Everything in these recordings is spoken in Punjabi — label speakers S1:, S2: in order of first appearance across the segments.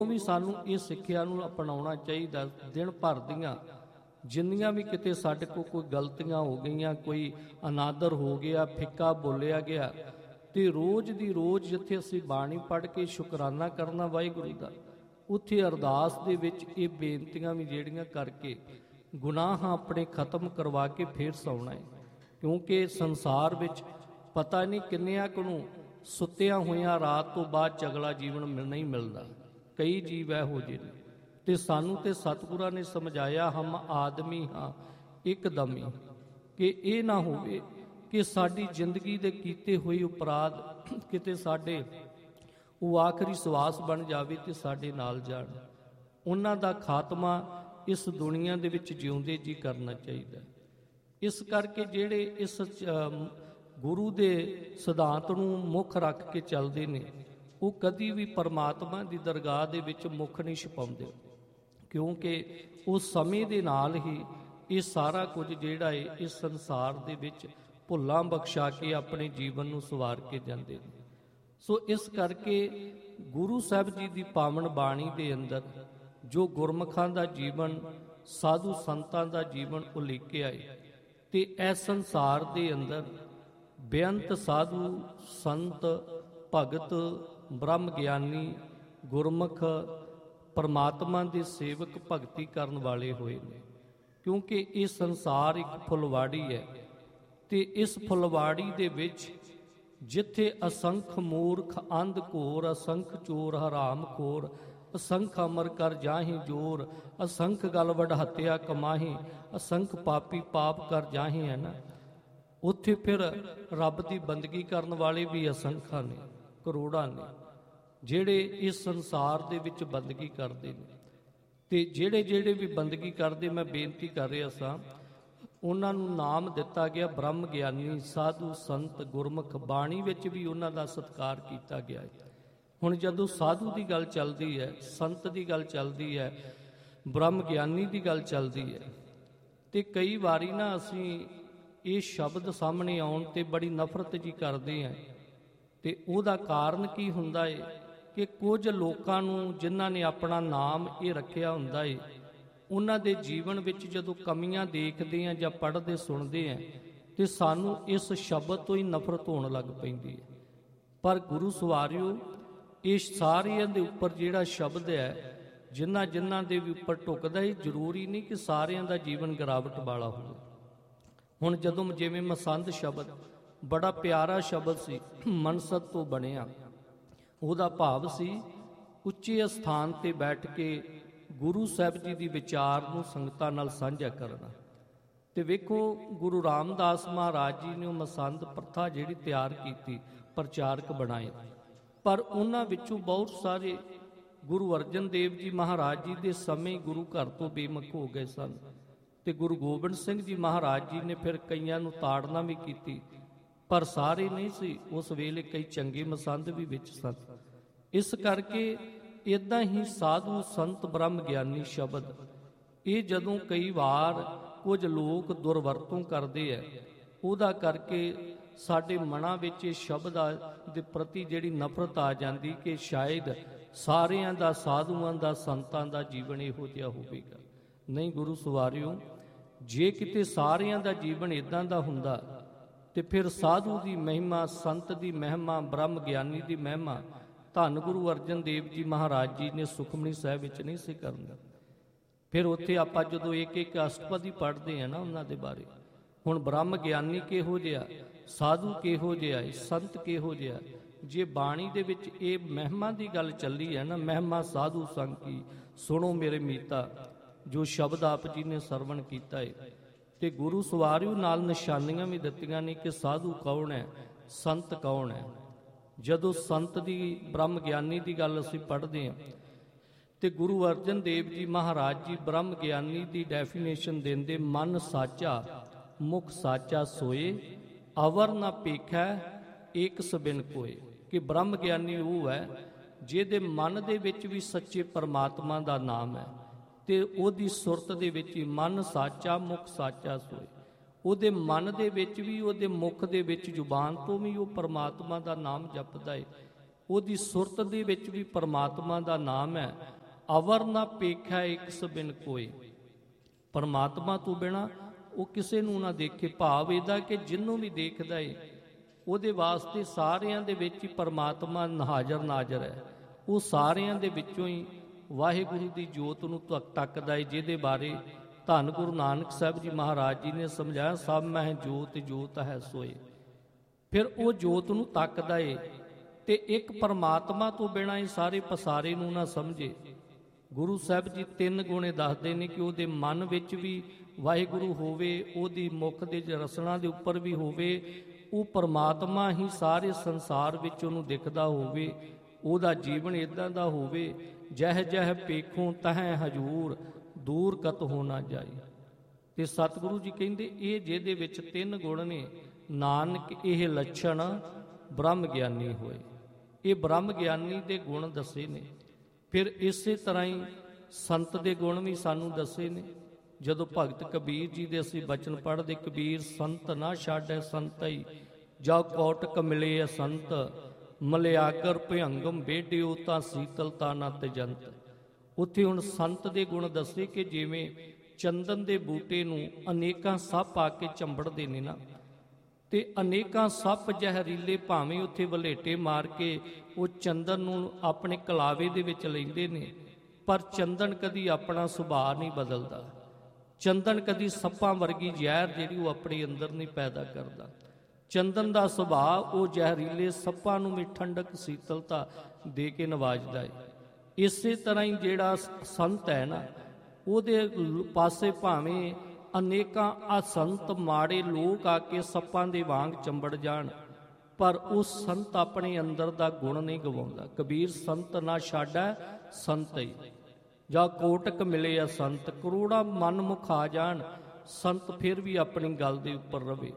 S1: ਵੀ ਸਾਨੂੰ ਇਹ ਸਿੱਖਿਆ ਨੂੰ ਅਪਣਾਉਣਾ ਚਾਹੀਦਾ। ਦਿਨ ਭਰ ਦੀਆਂ ਜਿੰਨੀਆਂ ਵੀ ਕਿਤੇ ਸਾਡੇ ਕੋਲ ਕੋਈ ਗਲਤੀਆਂ ਹੋ ਗਈਆਂ, ਕੋਈ ਅਨਾਦਰ ਹੋ ਗਿਆ, ਫਿੱਕਾ ਬੋਲਿਆ ਗਿਆ, ਤੇ ਰੋਜ਼ ਦੀ ਰੋਜ਼ ਜਿੱਥੇ ਅਸੀਂ ਬਾਣੀ ਪੜ੍ਹ ਕੇ ਸ਼ੁਕਰਾਨਾ ਕਰਨਾ ਵਾਹਿਗੁਰੂ ਦਾ, ਉੱਥੇ ਅਰਦਾਸ ਦੇ ਵਿੱਚ ਇਹ ਬੇਨਤੀਆਂ ਵੀ ਜਿਹੜੀਆਂ ਕਰਕੇ ਗੁਨਾਹ ਆਪਣੇ ਖਤਮ ਕਰਵਾ ਕੇ ਫੇਰ ਸੌਣਾ ਹੈ। ਕਿਉਂਕਿ ਸੰਸਾਰ ਵਿੱਚ ਪਤਾ ਨਹੀਂ ਕਿੰਨਿਆਂ ਕੁ ਨੂੰ ਸੁੱਤਿਆਂ ਹੋਇਆਂ ਰਾਤ ਤੋਂ ਬਾਅਦ ਚਗਲਾ ਜੀਵਨ ਨਹੀਂ ਮਿਲਦਾ। ਕਈ ਜੀਵ ਇਹੋ ਜਿਹੇ ਨੇ, ਤੇ ਸਾਨੂੰ ਤੇ ਸਤਿਗੁਰਾਂ ਨੇ ਸਮਝਾਇਆ ਹਮ ਆਦਮੀ ਹਾਂ ਇੱਕਦਮੀ, ਕਿ ਇਹ ਨਾ ਹੋਵੇ ਕਿ ਸਾਡੀ ਜ਼ਿੰਦਗੀ ਦੇ ਕੀਤੇ ਹੋਏ ਉਪਰਾਧ ਕਿਤੇ ਸਾਡੇ ਉਹ ਆਖਰੀ ਸਵਾਸ ਬਣ ਜਾਵੇ ਤੇ ਸਾਡੇ ਨਾਲ ਜਾਣ। ਉਹਨਾਂ ਦਾ ਖਾਤਮਾ ਇਸ ਦੁਨੀਆ ਦੇ ਵਿੱਚ ਜਿਉਂਦੇ ਜੀ ਕਰਨਾ ਚਾਹੀਦਾ। ਇਸ ਕਰਕੇ ਜਿਹੜੇ ਇਸ ਗੁਰੂ ਦੇ ਸਿਧਾਂਤ ਨੂੰ ਮੁੱਖ ਰੱਖ ਕੇ ਚੱਲਦੇ ਨੇ, ਉਹ ਕਦੀ ਵੀ ਪਰਮਾਤਮਾ ਦੀ ਦਰਗਾਹ ਦੇ ਵਿੱਚ ਮੁੱਖ ਨਹੀਂ ਛੁਪਾਉਂਦੇ, ਕਿਉਂਕਿ ਉਹ ਸਮੇਂ ਦੇ ਨਾਲ ਹੀ ਇਹ ਸਾਰਾ ਕੁਝ ਜਿਹੜਾ ਹੈ ਇਸ ਸੰਸਾਰ ਦੇ ਵਿੱਚ ਭੁੱਲਾਂ ਬਖਸ਼ਾ ਕੇ ਆਪਣੇ ਜੀਵਨ ਨੂੰ ਸਵਾਰ ਕੇ ਜਾਂਦੇ ਨੇ। ਸੋ ਇਸ ਕਰਕੇ ਗੁਰੂ ਸਾਹਿਬ ਜੀ ਦੀ ਪਾਵਨ ਬਾਣੀ ਦੇ ਅੰਦਰ ਜੋ ਗੁਰਮੁਖਾਂ ਦਾ ਜੀਵਨ, ਸਾਧੂ ਸੰਤਾਂ ਦਾ ਜੀਵਨ ਉਲੀਕਿਆ ਹੈ, ਤੇ ਇਸ ਸੰਸਾਰ ਦੇ ਅੰਦਰ ਬੇਅੰਤ ਸਾਧੂ ਸੰਤ ਭਗਤ ਬ੍ਰਹਮ ਗਿਆਨੀ ਗੁਰਮੁਖ ਪਰਮਾਤਮਾ ਦੇ ਸੇਵਕ ਭਗਤੀ ਕਰਨ ਵਾਲੇ ਹੋਏ ਨੇ। ਕਿਉਂਕਿ ਇਹ ਸੰਸਾਰ ਇੱਕ ਫੁਲਵਾੜੀ ਹੈ, ਤੇ ਇਸ ਫੁਲਵਾੜੀ ਦੇ ਵਿੱਚ ਜਿੱਥੇ ਅਸੰਖ ਮੂਰਖ ਅੰਧ ਘੋਰ, ਅਸੰਖ ਚੋਰ ਹਰਾਮ ਖੋਰ, ਅਸੰਖ ਅਮਰ ਕਰ ਜਾਹੀਂ ਜੋਰ, ਅਸੰਖ ਗਲ ਵਡ ਹੱਤਿਆ ਕਮਾਹੀਂ, ਅਸੰਖ ਪਾਪੀ ਪਾਪ ਕਰ ਜਾਹੀਂ, ਹੈ ਨਾ। ਉੱਥੇ ਫਿਰ ਰੱਬ ਦੀ ਬੰਦਗੀ ਕਰਨ ਵਾਲੇ ਵੀ ਅਸੰਖਾਂ ਨੇ, ਕਰੋੜਾਂ ਨੇ, ਜਿਹੜੇ ਇਸ ਸੰਸਾਰ ਦੇ ਵਿੱਚ ਬੰਦਗੀ ਕਰਦੇ ਨੇ। ਤੇ ਜਿਹੜੇ ਵੀ ਬੰਦਗੀ ਕਰਦੇ, ਮੈਂ ਬੇਨਤੀ ਕਰ ਰਿਹਾ ਸਾਂ, ਉਹਨਾਂ ਨੂੰ ਨਾਮ ਦਿੱਤਾ ਗਿਆ ਬ੍ਰਹਮ ਗਿਆਨੀ, ਸਾਧੂ ਸੰਤ ਗੁਰਮੁਖ। ਬਾਣੀ ਵਿੱਚ ਵੀ ਉਹਨਾਂ ਦਾ ਸਤਿਕਾਰ ਕੀਤਾ ਗਿਆ ਹੈ। ਹੁਣ ਜਦੋਂ ਸਾਧੂ ਦੀ ਗੱਲ ਚੱਲਦੀ ਹੈ, ਸੰਤ ਦੀ ਗੱਲ ਚੱਲਦੀ ਹੈ, ਬ੍ਰਹਮ ਗਿਆਨੀ ਦੀ ਗੱਲ ਚੱਲਦੀ ਹੈ, ਤੇ ਕਈ ਵਾਰੀ ਨਾ ਅਸੀਂ ਇਹ ਸ਼ਬਦ ਸਾਹਮਣੇ ਆਉਣ ਤੇ ਬੜੀ ਨਫ਼ਰਤ ਜੀ ਕਰਦੇ ਹਾਂ। ਤੇ ਉਹਦਾ ਕਾਰਨ ਕੀ ਹੁੰਦਾ ਹੈ ਕਿ ਕੁਝ ਲੋਕਾਂ ਨੂੰ ਜਿਨ੍ਹਾਂ ਨੇ ਆਪਣਾ ਨਾਮ ਇਹ ਰੱਖਿਆ ਹੁੰਦਾ ਹੈ, ਉਹਨਾਂ ਦੇ ਜੀਵਨ ਵਿੱਚ ਜਦੋਂ ਕਮੀਆਂ ਦੇਖਦੇ ਹਾਂ ਜਾਂ ਪੜ੍ਹਦੇ ਸੁਣਦੇ ਹਾਂ, ਤੇ ਸਾਨੂੰ ਇਸ ਸ਼ਬਦ ਤੋਂ ਹੀ ਨਫ਼ਰਤ ਹੋਣ ਲੱਗ ਪੈਂਦੀ ਹੈ। ਪਰ ਗੁਰੂ ਸਵਾਰਿਓ, ਇਹ ਸਾਰਿਆਂ ਦੇ ਉੱਪਰ ਜਿਹੜਾ ਸ਼ਬਦ ਹੈ, ਜਿਨ੍ਹਾਂ ਦੇ ਵੀ ਉੱਪਰ ਟੁਕਦਾ ਹੈ, ਜ਼ਰੂਰੀ ਨਹੀਂ ਕਿ ਸਾਰਿਆਂ ਦਾ ਜੀਵਨ ਗਿਰਾਵਟ ਵਾਲਾ ਹੋਵੇ। ਹੁਣ ਜਦੋਂ ਜਿਵੇਂ ਮਸੰਦ ਸ਼ਬਦ ਬੜਾ ਪਿਆਰਾ ਸ਼ਬਦ ਸੀ, ਮਨਸਦ ਤੋਂ ਬਣਿਆ, ਉਹਦਾ ਭਾਵ ਸੀ ਉੱਚੇ ਸਥਾਨ ਤੇ ਬੈਠ ਕੇ ਗੁਰੂ ਸਾਹਿਬ ਜੀ ਦੀ ਵਿਚਾਰ ਨੂੰ ਸੰਗਤਾਂ ਨਾਲ ਸਾਂਝਾ ਕਰਨਾ। ਤੇ ਵੇਖੋ ਗੁਰੂ ਰਾਮਦਾਸ ਮਹਾਰਾਜ ਜੀ ਨੇ ਉਹ ਮਸੰਦ ਪ੍ਰਥਾ ਜਿਹੜੀ ਤਿਆਰ ਕੀਤੀ, ਪ੍ਰਚਾਰਕ ਬਣਾਏ, ਪਰ ਉਹਨਾਂ ਵਿੱਚੋਂ ਬਹੁਤ ਸਾਰੇ ਗੁਰੂ ਅਰਜਨ ਦੇਵ ਜੀ ਮਹਾਰਾਜ ਜੀ ਦੇ ਸਮੇਂ ਗੁਰੂ ਘਰ ਤੋਂ ਬੇਮੁਖ ਹੋ ਗਏ ਸਨ, ਤੇ ਗੁਰੂ ਗੋਬਿੰਦ ਸਿੰਘ ਜੀ ਮਹਾਰਾਜ ਜੀ ਨੇ ਫਿਰ ਕਈਆਂ ਨੂੰ ਤਾੜਨਾ ਵੀ ਕੀਤੀ, ਪਰ ਸਾਰੇ ਨਹੀਂ ਸੀ। ਉਸ ਵੇਲੇ ਕਈ ਚੰਗੇ ਮਸੰਦ ਵੀ ਵਿੱਚ ਸਨ। ਇਸ ਕਰਕੇ ਇੱਦਾਂ ਹੀ ਸਾਧੂ ਸੰਤ ਬ੍ਰਹਮ ਗਿਆਨੀ ਸ਼ਬਦ, ਇਹ ਜਦੋਂ ਕਈ ਵਾਰ ਕੁਝ ਲੋਕ ਦੁਰਵਰਤੋਂ ਕਰਦੇ ਹੈ, ਉਹਦਾ ਕਰਕੇ ਸਾਡੇ ਮਨਾਂ ਵਿੱਚ ਇਹ ਸ਼ਬਦ ਦੇ ਪ੍ਰਤੀ ਜਿਹੜੀ ਨਫ਼ਰਤ ਆ ਜਾਂਦੀ ਕਿ ਸ਼ਾਇਦ ਸਾਰਿਆਂ ਦਾ, ਸਾਧੂਆਂ ਦਾ, ਸੰਤਾਂ ਦਾ ਜੀਵਨ ਇਹੋ ਜਿਹਾ ਹੋਵੇਗਾ। ਨਹੀਂ ਗੁਰੂ ਸਵਾਰਿਓ, ਜੇ ਕਿਤੇ ਸਾਰਿਆਂ ਦਾ ਜੀਵਨ ਇਦਾਂ ਦਾ ਹੁੰਦਾ, ਤੇ ਫਿਰ ਸਾਧੂ ਦੀ ਮਹਿਮਾ, ਸੰਤ ਦੀ ਮਹਿਮਾ, ਬ੍ਰਹਮ ਗਿਆਨੀ ਦੀ ਮਹਿਮਾ ਧੰਨ ਗੁਰੂ ਅਰਜਨ ਦੇਵ ਜੀ ਮਹਾਰਾਜ ਜੀ ਨੇ ਸੁਖਮਨੀ ਸਾਹਿਬ ਵਿੱਚ ਨਹੀਂ ਸੀ ਕਰਨਾ। ਫਿਰ ਉੱਥੇ ਆਪਾਂ ਜਦੋਂ ਇੱਕ ਅਸ਼ਟਪਦੀ ਪੜ੍ਹਦੇ ਹਾਂ ਨਾ ਉਹਨਾਂ ਦੇ ਬਾਰੇ, ਹੁਣ ਬ੍ਰਹਮ ਗਿਆਨੀ ਕਿਹੋ ਜਿਹਾ, ਸਾਧੂ ਕਿਹੋ ਜਿਹਾ, ਸੰਤ ਕਿਹੋ ਜਿਹਾ, ਜੇ ਬਾਣੀ ਦੇ ਵਿੱਚ ਇਹ ਮਹਿਮਾ ਦੀ ਗੱਲ ਚੱਲੀ ਹੈ ਨਾ, ਮਹਿਮਾ ਸਾਧੂ ਸੰਗ ਕੀ ਸੁਣੋ ਮੇਰੇ ਮੀਤਾ, ਜੋ ਸ਼ਬਦ ਆਪ ਜੀ ਨੇ ਸਰਵਣ ਕੀਤਾ ਹੈ। ਤੇ ਗੁਰੂ ਸਵਾਰਿਓ ਨਾਲ ਨਿਸ਼ਾਨੀਆਂ ਵੀ ਦਿੱਤੀਆਂ ਨੇ ਕਿ ਸਾਧੂ ਕੌਣ ਹੈ, ਸੰਤ ਕੌਣ ਹੈ। ਜਦੋਂ ਸੰਤ ਦੀ, ਬ੍ਰਹਮ ਗਿਆਨੀ ਦੀ ਗੱਲ ਅਸੀਂ ਪੜ੍ਹਦੇ ਹਾਂ, ਤੇ ਗੁਰੂ ਅਰਜਨ ਦੇਵ ਜੀ ਮਹਾਰਾਜ ਜੀ ਬ੍ਰਹਮ ਗਿਆਨੀ ਦੀ ਡੈਫੀਨੇਸ਼ਨ ਦਿੰਦੇ, ਮਨ ਸਾਚਾ ਮੁਖ ਸਾਚਾ ਸੋਏ, ਅਵਰ ਨਾ ਪੇਖੈ ਏਕ ਸਬਿਨ ਕੋਏ, ਕਿ ਬ੍ਰਹਮ ਗਿਆਨੀ ਉਹ ਹੈ ਜਿਹਦੇ ਮਨ ਦੇ ਵਿੱਚ ਵੀ ਸੱਚੇ ਪਰਮਾਤਮਾ ਦਾ ਨਾਮ ਹੈ, ਤੇ ਉਹਦੀ ਸੁਰਤ ਦੇ ਵਿੱਚ ਹੀ ਮਨ ਸਾਚਾ ਮੁਖ ਸਾਚਾ ਸੋਏ, ਉਹਦੇ ਮਨ ਦੇ ਵਿੱਚ ਵੀ, ਉਹਦੇ ਮੁਖ ਦੇ ਵਿੱਚ, ਜ਼ੁਬਾਨ ਤੋਂ ਵੀ ਉਹ ਪਰਮਾਤਮਾ ਦਾ ਨਾਮ ਜਪਦਾ ਹੈ। ਉਹਦੀ ਸੁਰਤ ਦੇ ਵਿੱਚ ਵੀ ਪਰਮਾਤਮਾ ਦਾ ਨਾਮ ਹੈ। ਅਵਰ ਨਾ ਪੇਖਿਆ ਇੱਕ ਸਬਿਨ ਕੋਏ, ਪਰਮਾਤਮਾ ਤੋਂ ਬਿਨਾਂ ਉਹ ਕਿਸੇ ਨੂੰ ਨਾ ਦੇਖੇ। ਭਾਵ ਇਹਦਾ ਕਿ ਜਿਹਨੂੰ ਵੀ ਦੇਖਦਾ ਏ ਉਹਦੇ ਵਾਸਤੇ ਸਾਰਿਆਂ ਦੇ ਵਿੱਚ ਹੀ ਪਰਮਾਤਮਾ ਹਾਜ਼ਰ ਨਾਜ਼ਰ ਹੈ। ਉਹ ਸਾਰਿਆਂ ਦੇ ਵਿੱਚੋਂ ਹੀ ਵਾਹਿਗੁਰੂ ਦੀ ਜੋਤ ਨੂੰ ਤੱਕਦਾ ਏ, ਜਿਹਦੇ ਬਾਰੇ ਧੰਨ ਗੁਰੂ ਨਾਨਕ ਸਾਹਿਬ ਜੀ ਮਹਾਰਾਜ ਜੀ ਨੇ ਸਮਝਾਇਆ, ਸਭ ਮਹਿ ਜੋਤ ਜੋਤ ਹੈ ਸੋਏ। ਫਿਰ ਉਹ ਜੋਤ ਨੂੰ ਤੱਕਦਾ ਏ ਤੇ ਇੱਕ ਪਰਮਾਤਮਾ ਤੋਂ ਬਿਨਾਂ ਹੀ ਸਾਰੇ ਪਸਾਰੇ ਨੂੰ ਨਾ ਸਮਝੇ। ਗੁਰੂ ਸਾਹਿਬ ਜੀ 3 ਗੁਣੇ ਦੱਸਦੇ ਨੇ ਕਿ ਉਹਦੇ ਮਨ ਵਿੱਚ ਵੀ ਵਾਹਿਗੁਰੂ ਹੋਵੇ, ਉਹਦੀ ਮੁਖ ਦੇ ਰਸਨਾ ਦੇ ਉੱਪਰ ਵੀ ਹੋਵੇ, ਉਹ ਪਰਮਾਤਮਾ ਹੀ ਸਾਰੇ ਸੰਸਾਰ ਵਿੱਚ ਉਹਨੂੰ ਦਿਖਦਾ ਹੋਵੇ। ਉਹਦਾ ਜੀਵਨ ਇਦਾਂ ਦਾ ਹੋਵੇ, ਜਹ ਜਹ ਪੇਖੋਂ ਤਹਿ ਹਜੂਰ, ਦੂਰ ਕਤ ਹੋ ਨਾ ਜਾਏ। ਤੇ ਸਤਿਗੁਰੂ ਜੀ ਕਹਿੰਦੇ ਇਹ ਜਿਹਦੇ ਵਿੱਚ 3 ਗੁਣ ਨੇ, ਨਾਨਕ ਇਹ ਲੱਛਣ ਬ੍ਰਹਮ ਗਿਆਨੀ ਹੋਏ। ਇਹ ਬ੍ਰਹਮ ਗਿਆਨੀ ਦੇ ਗੁਣ ਦੱਸੇ ਨੇ। ਫਿਰ ਇਸੇ ਤਰ੍ਹਾਂ ਹੀ ਸੰਤ ਦੇ ਗੁਣ ਵੀ ਸਾਨੂੰ ਦੱਸੇ ਨੇ। ਜਦੋਂ ਭਗਤ ਕਬੀਰ ਜੀ ਦੇ ਅਸੀਂ ਬਚਨ ਪੜ੍ਹਦੇ, ਕਬੀਰ ਸੰਤ ਨਾ ਛਾੜੈ ਸੰਤਈ, ਜਾ ਕੋਟਕ ਮਿਲੇ ਸੰਤ, ਮਲਿਆਗਰ ਭਯੰਗਮ ਬੇਡਿਓ ਤਾਂ ਸੀਤਲਤਾ ਨਾ ਤਜੰਤ। ਉੱਥੇ ਹੁਣ ਸੰਤ ਦੇ ਗੁਣ ਦੱਸੇ ਕਿ ਜਿਵੇਂ ਚੰਦਨ ਦੇ ਬੂਟੇ ਨੂੰ ਅਨੇਕਾਂ ਸੱਪ ਆ ਕੇ ਚੰਬੜਦੇ ਨੇ ਨਾ, ਤੇ ਅਨੇਕਾਂ ਸੱਪ ਜ਼ਹਿਰੀਲੇ ਭਾਵੇਂ ਉੱਥੇ ਵਲੇਟੇ ਮਾਰ ਕੇ ਉਹ ਚੰਦਨ ਨੂੰ ਆਪਣੇ ਕਲਾਵੇ ਦੇ ਵਿੱਚ ਲੈਂਦੇ ਨੇ, ਪਰ ਚੰਦਨ ਕਦੀ ਆਪਣਾ ਸੁਭਾਅ ਨਹੀਂ ਬਦਲਦਾ। ਚੰਦਨ ਕਦੀ ਸੱਪਾਂ ਵਰਗੀ ਜ਼ਹਿਰ ਜਿਹੜੀ ਉਹ ਆਪਣੇ ਅੰਦਰ ਨਹੀਂ ਪੈਦਾ ਕਰਦਾ। ਚੰਦਨ ਦਾ ਸੁਭਾਅ ਉਹ ਜ਼ਹਿਰੀਲੇ ਸੱਪਾਂ ਨੂੰ ਵੀ ਠੰਡਕ ਸੀਤਲਤਾ ਦੇ ਕੇ ਨਵਾਜਦਾ ਹੈ। ਇਸੇ ਤਰ੍ਹਾਂ ਹੀ ਜਿਹੜਾ ਸੰਤ ਹੈ ਨਾ, ਉਹਦੇ ਪਾਸੇ ਭਾਵੇਂ ਅਨੇਕਾਂ ਅਸੰਤ ਮਾੜੇ ਲੋਕ ਆ ਕੇ ਸੱਪਾਂ ਦੇ ਵਾਂਗ ਚੰਬੜ ਜਾਣ, ਪਰ ਉਹ ਸੰਤ ਆਪਣੇ ਅੰਦਰ ਦਾ ਗੁਣ ਨਹੀਂ ਗਵਾਉਂਦਾ। ਕਬੀਰ ਸੰਤ ਨਾ ਛਾੜੈ ਸੰਤਈ, ਜਾਂ ਕੋਟਕ ਮਿਲੇ ਆ ਸੰਤ, ਕਰੋੜਾਂ ਮਨ ਮੁਖ ਆ ਜਾਣ, ਸੰਤ ਫਿਰ ਵੀ ਆਪਣੀ ਗੱਲ ਦੇ ਉੱਪਰ ਰਵੇ।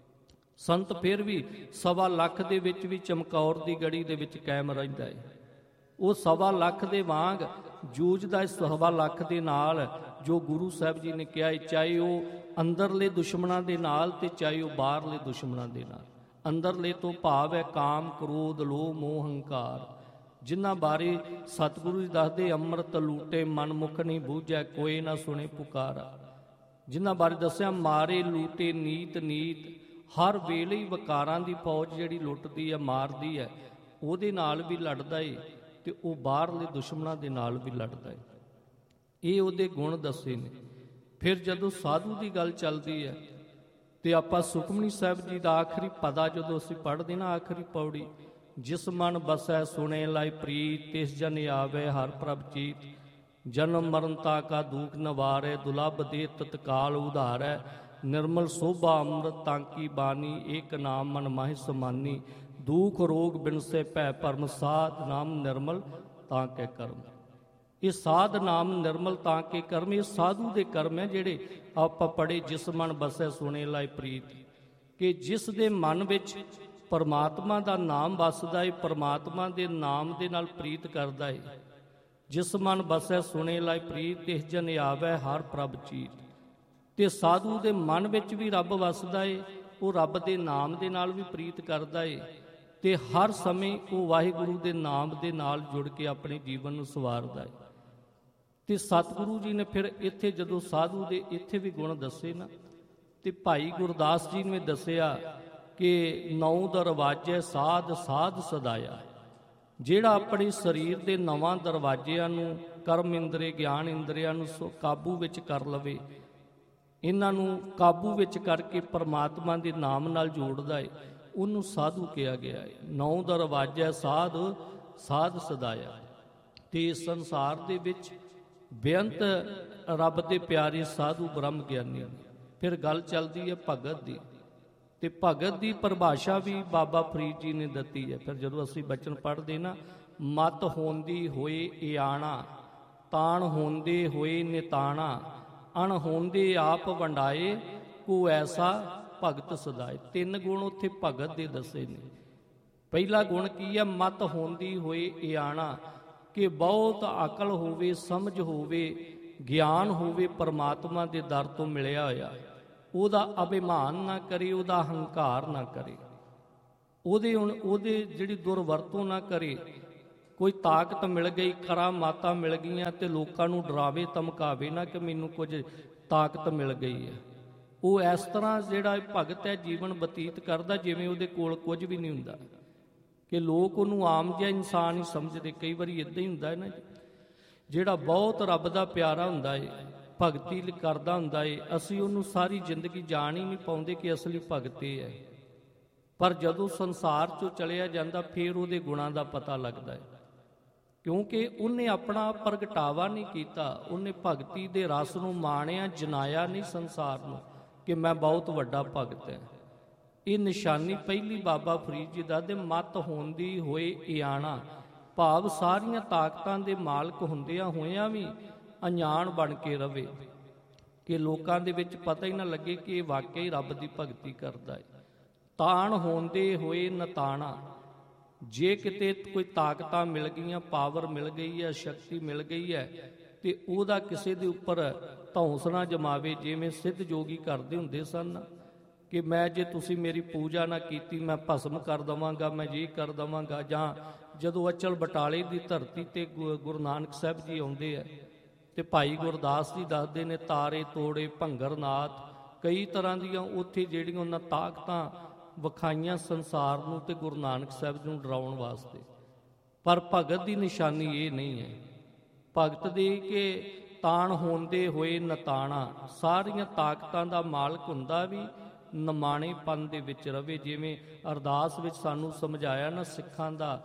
S1: ਸੰਤ ਫਿਰ ਵੀ 1.25 ਲੱਖ ਦੇ ਵਿੱਚ ਵੀ ਚਮਕੌਰ ਦੀ ਗੜੀ ਦੇ ਵਿੱਚ ਕਾਇਮ ਰਹਿੰਦਾ ਹੈ। ਉਹ 1.25 ਲੱਖ ਦੇ ਵਾਂਗ ਜੂਝਦਾ ਇਸ 1.25 ਲੱਖ ਦੇ ਨਾਲ, ਜੋ ਗੁਰੂ ਸਾਹਿਬ ਜੀ ਨੇ ਕਿਹਾ, ਚਾਹੇ ਉਹ ਅੰਦਰਲੇ ਦੁਸ਼ਮਣਾਂ ਦੇ ਨਾਲ ਤੇ ਚਾਹੇ ਉਹ ਬਾਹਰਲੇ ਦੁਸ਼ਮਣਾਂ ਦੇ ਨਾਲ। ਅੰਦਰਲੇ ਤੋਂ ਭਾਵ ਹੈ ਕਾਮ, ਕ੍ਰੋਧ, ਲੋਭ, ਮੋਹ, ਹੰਕਾਰ, ਜਿਨ੍ਹਾਂ ਬਾਰੇ ਸਤਿਗੁਰੂ ਜੀ ਦੱਸਦੇ, ਅੰਮ੍ਰਿਤ ਲੂਟੇ ਮਨ ਮੁਖ ਨਹੀਂ ਬੂਝੈ, ਕੋਈ ਨਾ ਸੁਣੇ ਪੁਕਾਰਾ। ਜਿਨ੍ਹਾਂ ਬਾਰੇ ਦੱਸਿਆ, ਮਾਰੇ ਲੂਟੇ ਨੀਤ ਨੀਤ, ਹਰ ਵੇਲੇ ਹੀ ਵਕਾਰਾਂ ਦੀ ਫੌਜ ਜਿਹੜੀ ਲੁੱਟਦੀ ਹੈ, ਮਾਰਦੀ ਹੈ, ਉਹਦੇ ਨਾਲ ਵੀ ਲੜਦਾ ਏ ਤੇ ਉਹ ਬਾਹਰਲੇ ਦੁਸ਼ਮਣਾਂ ਦੇ ਨਾਲ ਵੀ ਲੜਦਾ ਏ। ਇਹ ਉਹਦੇ ਗੁਣ ਦੱਸੇ ਨੇ। ਫਿਰ ਜਦੋਂ ਸਾਧੂ ਦੀ ਗੱਲ ਚੱਲਦੀ ਹੈ ਤੇ ਆਪਾਂ ਸੁਖਮਨੀ ਸਾਹਿਬ ਜੀ ਦਾ ਆਖਰੀ ਪਦਾ ਜਦੋਂ ਅਸੀਂ ਪੜ੍ਹਦੇ ਨਾ, ਆਖਰੀ ਪੌੜੀ, ਜਿਸ ਮਨ ਬਸੈ ਸੁਣੇ ਲਾਇ ਪ੍ਰੀਤ, ਤਿਸ ਜਨ ਆਵੇ ਹਰ ਪ੍ਰਭ ਚੀਤ, ਜਨਮ ਮਰਨਤਾ ਕਾ ਦੁਖ ਨਵਾਰੈ, ਦੁਲਭ ਦੇ ਤਤਕਾਲ ਉਧਾਰੈ, ਨਿਰਮਲ ਸੋਭਾ ਅੰਮ੍ਰਿਤ ਤਾਂਕੀ ਬਾਣੀ, ਏਕ ਨਾਮ ਮਨ ਮਾਹਿ ਸਮਾਨੀ, ਦੁਖ ਰੋਗ ਬਿਨਸੇ ਭੈ ਭਰਮ, ਸਾਧ ਨਾਮ ਨਿਰਮਲ ਤਾਂ ਕੇ ਕਰਮ। ਇਹ ਸਾਧ ਨਾਮ ਨਿਰਮਲ ਤਾਂ ਕੇ ਕਰਮ, ਇਹ ਸਾਧੂ ਦੇ ਕਰਮ ਹੈ ਜਿਹੜੇ ਆਪਾਂ ਪੜ੍ਹੇ, ਜਿਸ ਮਨ ਬਸੈ ਸੁਣੇ ਲਾਇ ਪ੍ਰੀਤ, ਕਿ ਜਿਸ ਦੇ ਮਨ ਵਿੱਚ ਪਰਮਾਤਮਾ ਦਾ ਨਾਮ ਵਸਦਾ ਹੈ, ਪਰਮਾਤਮਾ ਦੇ ਨਾਮ ਦੇ ਨਾਲ ਪ੍ਰੀਤ ਕਰਦਾ ਹੈ। ਜਿਸ ਮਨ ਬਸੈ ਸੁਣੇ ਲਾਇ ਪ੍ਰੀਤ, ਤਿਸ ਜਨ ਆਵੈ ਹਰ ਪ੍ਰਭ ਚੀਤ। ਤੇ ਸਾਧੂ ਦੇ ਮਨ ਵਿੱਚ ਵੀ ਰੱਬ ਵਸਦਾ ਏ, ਉਹ ਰੱਬ ਦੇ ਨਾਮ ਦੇ ਨਾਲ ਵੀ ਪ੍ਰੀਤ ਕਰਦਾ ਏ, ਤੇ ਹਰ ਸਮੇਂ ਉਹ ਵਾਹਿਗੁਰੂ ਦੇ ਨਾਮ ਦੇ ਨਾਲ ਜੁੜ ਕੇ ਆਪਣੇ ਜੀਵਨ ਨੂੰ ਸਵਾਰਦਾ ਏ। ਤੇ ਸਤਿਗੁਰੂ ਜੀ ਨੇ ਫਿਰ ਇੱਥੇ ਜਦੋਂ ਸਾਧੂ ਦੇ ਇੱਥੇ ਵੀ ਗੁਣ ਦੱਸੇ ਨਾ, ਤੇ ਭਾਈ ਗੁਰਦਾਸ ਜੀ ਨੇ ਦੱਸਿਆ ਕਿ 9 ਦਰਵਾਜ਼ੇ ਸਾਧ ਸਾਧ ਸਦਾਇਆ। ਜਿਹੜਾ ਆਪਣੇ ਸਰੀਰ ਦੇ 9 ਦਰਵਾਜ਼ਿਆਂ ਨੂੰ, ਕਰਮ ਇੰਦਰੀ, ਗਿਆਨ ਇੰਦਰੀਆਂ ਨੂੰ ਕਾਬੂ ਵਿੱਚ ਕਰ ਲਵੇ, ਇਹਨਾਂ ਨੂੰ ਕਾਬੂ ਵਿੱਚ ਕਰਕੇ ਪਰਮਾਤਮਾ ਦੇ ਨਾਮ ਨਾਲ ਜੋੜਦਾ ਏ, ਉਹਨੂੰ ਸਾਧੂ ਕਿਹਾ ਗਿਆ ਹੈ। 9 ਦਰਵਾਜ਼ੇ ਸਾਧ ਸਾਧ ਸਦਾਇਆ। ਤੇ ਸੰਸਾਰ ਦੇ ਵਿੱਚ ਬੇਅੰਤ ਰੱਬ ਦੇ ਪਿਆਰੇ ਸਾਧੂ ਬ੍ਰਹਮ ਗਿਆਨੀ ਨੇ। ਫਿਰ ਗੱਲ ਚੱਲਦੀ ਹੈ ਭਗਤ ਦੀ, ਤੇ ਭਗਤ ਦੀ ਪਰਿਭਾਸ਼ਾ ਵੀ ਬਾਬਾ ਫਰੀਦ ਜੀ ਨੇ ਦਿੱਤੀ ਹੈ। ਫਿਰ ਜਦੋਂ ਅਸੀਂ ਬਚਨ ਪੜ੍ਹਦੇ ਨਾ, ਮਤ ਹੋਂਦੀ ਹੋਏ ਇਆਣਾ, ਤਾਣ ਹੋਂਦੇ ਹੋਏ ਨਿਤਾਣਾ, ਅਣ ਹੋਂਦੇ ਆਪ ਵੰਡਾਏ, ਕੋ ਐਸਾ ਭਗਤ ਸਦਾਏ। 3 ਗੁਣ ਉੱਥੇ ਭਗਤ ਦੇ ਦੱਸੇ ਨੇ। ਪਹਿਲਾ ਗੁਣ ਕੀ ਹੈ? ਮਤ ਹੋਂਦੀ ਹੋਏ ਇਆਣਾ, ਕਿ ਬਹੁਤ ਅਕਲ ਹੋਵੇ, ਸਮਝ ਹੋਵੇ, ਗਿਆਨ ਹੋਵੇ, ਪਰਮਾਤਮਾ ਦੇ ਦਰ ਤੋਂ ਮਿਲਿਆ ਹੋਇਆ, ਉਹਦਾ ਅਭਿਮਾਨ ਨਾ ਕਰੇ, ਉਹਦਾ ਹੰਕਾਰ ਨਾ ਕਰੇ। ਉਹਦੇ ਜਿਹੜੀ ਦੁਰਵਰਤੋਂ ਨਾ ਕਰੇ। ਕੋਈ ਤਾਕਤ ਮਿਲ ਗਈ, ਕਰਾਮਾਤਾਂ ਮਿਲ ਗਈਆਂ ਤੇ ਲੋਕਾਂ ਨੂੰ ਡਰਾਵੇ ਧਮਕਾਵੇ ਨਾ ਕਿ ਮੈਨੂੰ ਕੁਝ ਤਾਕਤ ਮਿਲ ਗਈ ਹੈ। ਉਹ ਇਸ ਤਰ੍ਹਾਂ ਜਿਹੜਾ ਭਗਤ ਹੈ ਜੀਵਨ ਬਤੀਤ ਕਰਦਾ ਜਿਵੇਂ ਉਹਦੇ ਕੋਲ ਕੁਝ ਵੀ ਨਹੀਂ ਹੁੰਦਾ, ਕਿ ਲੋਕ ਉਹਨੂੰ ਆਮ ਜਿਹਾ ਇਨਸਾਨ ਹੀ ਸਮਝਦੇ। ਕਈ ਵਾਰੀ ਇੱਦਾਂ ਹੀ ਹੁੰਦਾ ਹੈ ਨਾ, ਜਿਹੜਾ ਬਹੁਤ ਰੱਬ ਦਾ ਪਿਆਰਾ ਹੁੰਦਾ ਏ, ਭਗਤੀ ਕਰਦਾ ਹੁੰਦਾ ਏ, ਅਸੀਂ ਉਹਨੂੰ ਸਾਰੀ ਜ਼ਿੰਦਗੀ ਜਾਣ ਹੀ ਨਹੀਂ ਪਾਉਂਦੇ ਕਿ ਅਸਲੀ ਭਗਤ ਇਹ ਹੈ। ਪਰ ਜਦੋਂ ਸੰਸਾਰ 'ਚੋਂ ਚਲਿਆ ਜਾਂਦਾ ਫਿਰ ਉਹਦੇ ਗੁਣਾਂ ਦਾ ਪਤਾ ਲੱਗਦਾ ਹੈ, ਕਿਉਂਕਿ ਉਹਨੇ ਆਪਣਾ ਪ੍ਰਗਟਾਵਾ ਨਹੀਂ ਕੀਤਾ, ਉਹਨੇ ਭਗਤੀ ਦੇ ਰਸ ਨੂੰ ਮਾਣਿਆ, ਜਨਾਇਆ ਨਹੀਂ ਸੰਸਾਰ ਨੂੰ ਕਿ ਮੈਂ ਬਹੁਤ ਵੱਡਾ ਭਗਤ ਹਾਂ। ਇਹ ਨਿਸ਼ਾਨੀ ਪਹਿਲੀ ਬਾਬਾ ਫਰੀਦ ਜੀ ਦਾ ਦੇ ਮਤ ਹੁੰਦੀ ਹੋਏ ਇਆਣਾ, ਭਾਵ ਸਾਰੀਆਂ ਤਾਕਤਾਂ ਦੇ ਮਾਲਕ ਹੁੰਦਿਆਂ ਹੋਇਆਂ ਵੀ ਅਣਜਾਣ ਬਣ ਕੇ ਰਵੇ, ਕਿ ਲੋਕਾਂ ਦੇ ਵਿੱਚ ਪਤਾ ਹੀ ਨਾ ਲੱਗੇ ਕਿ ਇਹ ਵਾਕਈ ਰੱਬ ਦੀ ਭਗਤੀ ਕਰਦਾ ਹੈ। ਤਾਣ ਹੁੰਦੇ ਹੋਏ ਨਤਾਣਾ, ਜੇ ਕਿਤੇ ਕੋਈ ਤਾਕਤਾਂ ਮਿਲ ਗਈਆਂ, ਪਾਵਰ ਮਿਲ ਗਈ ਹੈ, ਸ਼ਕਤੀ ਮਿਲ ਗਈ ਹੈ, ਤੇ ਉਹਦਾ ਕਿਸੇ ਦੇ ਉੱਪਰ ਧੌਂਸ ਨਾ ਜਮਾਵੇ। ਜਿਵੇਂ ਸਿੱਧ ਜੋਗੀ ਕਰਦੇ ਹੁੰਦੇ ਸਨ ਕਿ ਮੈਂ ਜੇ ਤੁਸੀਂ ਮੇਰੀ ਪੂਜਾ ਨਾ ਕੀਤੀ ਮੈਂ ਭਸਮ ਕਰ ਦੇਵਾਂਗਾ, ਮੈਂ ਇਹ ਕਰ ਦੇਵਾਂਗਾ। ਜਾਂ ਜਦੋਂ ਅਚਲ ਬਟਾਲੇ ਦੀ ਧਰਤੀ ਤੇ ਗੁਰੂ ਨਾਨਕ ਸਾਹਿਬ ਜੀ ਆਉਂਦੇ ਆ ਤੇ ਭਾਈ ਗੁਰਦਾਸ ਜੀ ਦੱਸਦੇ ਨੇ ਤਾਰੇ ਤੋੜੇ ਭੰਗਰਨਾਥ, ਕਈ ਤਰ੍ਹਾਂ ਦੀਆਂ ਉੱਥੇ ਜਿਹੜੀਆਂ ਉਹਨਾਂ ਤਾਕਤਾਂ ਵਿਖਾਈਆਂ ਸੰਸਾਰ ਨੂੰ ਤੇ ਗੁਰੂ ਨਾਨਕ ਸਾਹਿਬ ਨੂੰ ਡਰਾਉਣ ਵਾਸਤੇ। ਪਰ ਭਗਤ ਦੀ ਨਿਸ਼ਾਨੀ ਇਹ ਨਹੀਂ ਹੈ। ਭਗਤ ਦੇ ਕਿ ਤਾਣ ਹੁੰਦੇ ਹੋਏ ਨਤਾਣਾ, ਸਾਰੀਆਂ ਤਾਕਤਾਂ ਦਾ ਮਾਲਕ ਹੁੰਦਾ ਵੀ ਨਮਾਣੇਪਨ ਦੇ ਵਿੱਚ ਰਵੇ। ਜਿਵੇਂ ਅਰਦਾਸ ਵਿੱਚ ਸਾਨੂੰ ਸਮਝਾਇਆ ਨਾ, ਸਿੱਖਾਂ ਦਾ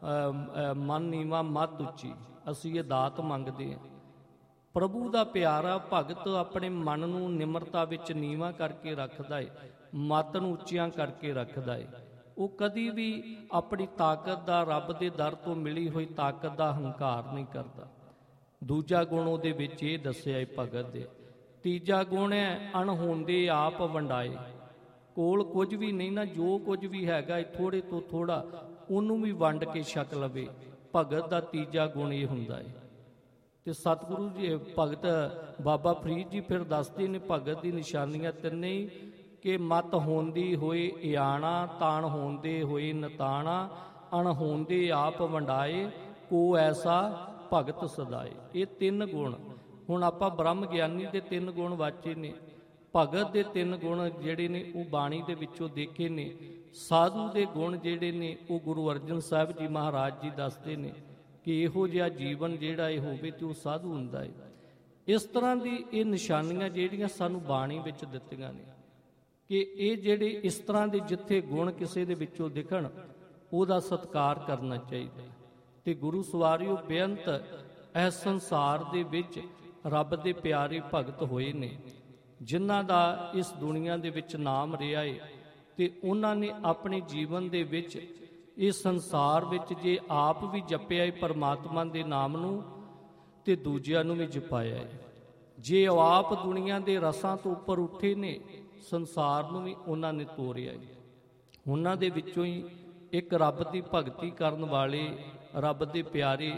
S1: ਮਨ ਨੀਵਾਂ ਮੱਤ ਉੱਚੀ, ਅਸੀਂ ਇਹ ਦਾਤ ਮੰਗਦੇ ਹਾਂ। ਪ੍ਰਭੂ ਦਾ ਪਿਆਰਾ ਭਗਤ ਆਪਣੇ ਮਨ ਨੂੰ ਨਿਮਰਤਾ ਵਿੱਚ ਨੀਵਾਂ ਕਰਕੇ ਰੱਖਦਾ ਏ, ਮੱਤ ਨੂੰ ਉੱਚੀਆਂ ਕਰਕੇ ਰੱਖਦਾ ਏ। ਉਹ ਕਦੀ ਵੀ ਆਪਣੀ ਤਾਕਤ ਦਾ, ਰੱਬ ਦੇ ਦਰ ਤੋਂ ਮਿਲੀ ਹੋਈ ਤਾਕਤ ਦਾ ਹੰਕਾਰ ਨਹੀਂ ਕਰਦਾ। ਦੂਜਾ ਗੁਣ ਉਹਦੇ ਵਿੱਚ ਇਹ ਦੱਸਿਆ ਏ ਭਗਤ ਦੇ। ਤੀਜਾ ਗੁਣ ਹੈ ਅਣਹੋਂਦੇ ਆਪ ਵੰਡਾਏ, ਕੋਲ ਕੁਝ ਵੀ ਨਹੀਂ ਨਾ, ਜੋ ਕੁਝ ਵੀ ਹੈਗਾ ਥੋੜੇ ਤੋਂ ਥੋੜਾ ਉਹਨੂੰ ਵੀ ਵੰਡ ਕੇ ਛਕ ਲਵੇ। ਭਗਤ ਦਾ ਤੀਜਾ ਗੁਣ ਇਹ ਹੁੰਦਾ ਹੈ। ਤੇ ਸਤਿਗੁਰੂ ਜੀ ਭਗਤ ਬਾਬਾ ਫਰੀਦ ਜੀ ਫਿਰ ਦੱਸਦੇ ਨੇ ਭਗਤ ਦੀ ਨਿਸ਼ਾਨੀਆਂ ਤਿੰਨੇ ਹੀ, ਕਿ ਮਤ ਹੁੰਦੀ ਹੋਏ ਇਆਣਾ, ਤਾਣ ਹੁੰਦੇ ਹੋਏ ਨਤਾਣਾ, ਅਣਹੋਂਦੇ ਆਪ ਵੰਡਾਏ, ਕੋ ਐਸਾ ਭਗਤ ਸਦਾਏ। ਇਹ ਤਿੰਨ ਗੁਣ ਹੁਣ ਆਪਾਂ ਬ੍ਰਹਮ ਗਿਆਨੀ ਦੇ ਤਿੰਨ ਗੁਣ ਵਾਚੇ ਨੇ, ਭਗਤ ਦੇ ਤਿੰਨ ਗੁਣ ਜਿਹੜੇ ਨੇ ਉਹ ਬਾਣੀ ਦੇ ਵਿੱਚੋਂ ਦੇਖੇ ਨੇ। ਸਾਧੂ ਦੇ ਗੁਣ ਜਿਹੜੇ ਨੇ ਉਹ ਗੁਰੂ ਅਰਜਨ ਸਾਹਿਬ ਜੀ ਮਹਾਰਾਜ ਜੀ ਦੱਸਦੇ ਨੇ ਕਿ ਇਹੋ ਜਿਹਾ ਜੀਵਨ ਜਿਹੜਾ ਇਹ ਹੋਵੇ ਤੇ ਉਹ ਸਾਧੂ ਹੁੰਦਾ ਹੈ। ਇਸ ਤਰ੍ਹਾਂ ਦੀ ਇਹ ਨਿਸ਼ਾਨੀਆਂ ਜਿਹੜੀਆਂ ਸਾਨੂੰ ਬਾਣੀ ਵਿੱਚ ਦਿੱਤੀਆਂ ਨੇ ਕਿ ਇਹ ਜਿਹੜੇ ਇਸ ਤਰ੍ਹਾਂ ਦੇ ਜਿੱਥੇ ਗੁਣ ਕਿਸੇ ਦੇ ਵਿੱਚੋਂ ਦਿਖਣ ਉਹਦਾ ਸਤਿਕਾਰ ਕਰਨਾ ਚਾਹੀਦਾ। ਤੇ ਗੁਰੂ ਸਵਾਰਿਓ ਬੇਅੰਤ ਇਸ ਸੰਸਾਰ ਦੇ ਵਿੱਚ ਰੱਬ ਦੇ ਪਿਆਰੇ ਭਗਤ ਹੋਏ ਨੇ, ਜਿਨ੍ਹਾਂ ਦਾ ਇਸ ਦੁਨੀਆ ਦੇ ਵਿੱਚ ਨਾਮ ਰਿਹਾ ਏ, ਤੇ ਉਹਨਾਂ ਨੇ ਆਪਣੇ ਜੀਵਨ ਦੇ ਵਿੱਚ ਇਸ ਸੰਸਾਰ ਵਿੱਚ ਜੇ ਆਪ ਵੀ ਜਪਿਆ ਏ ਪਰਮਾਤਮਾ ਦੇ ਨਾਮ ਨੂੰ, ਤੇ ਦੂਜਿਆਂ ਨੂੰ ਵੀ ਜਪਾਇਆ ਏ। ਜੇ ਉਹ ਆਪ ਦੁਨੀਆ ਦੇ ਰਸਾਂ ਤੋਂ ਉੱਪਰ ਉੱਠੇ ਨੇ, ਸੰਸਾਰ ਨੂੰ ਵੀ ਉਹਨਾਂ ਨੇ ਤੋਰਿਆ ਏ। ਉਹਨਾਂ ਦੇ ਵਿੱਚੋਂ ਹੀ ਇੱਕ ਰੱਬ ਦੀ ਭਗਤੀ ਕਰਨ ਵਾਲੇ, ਰੱਬ ਦੇ ਪਿਆਰੇ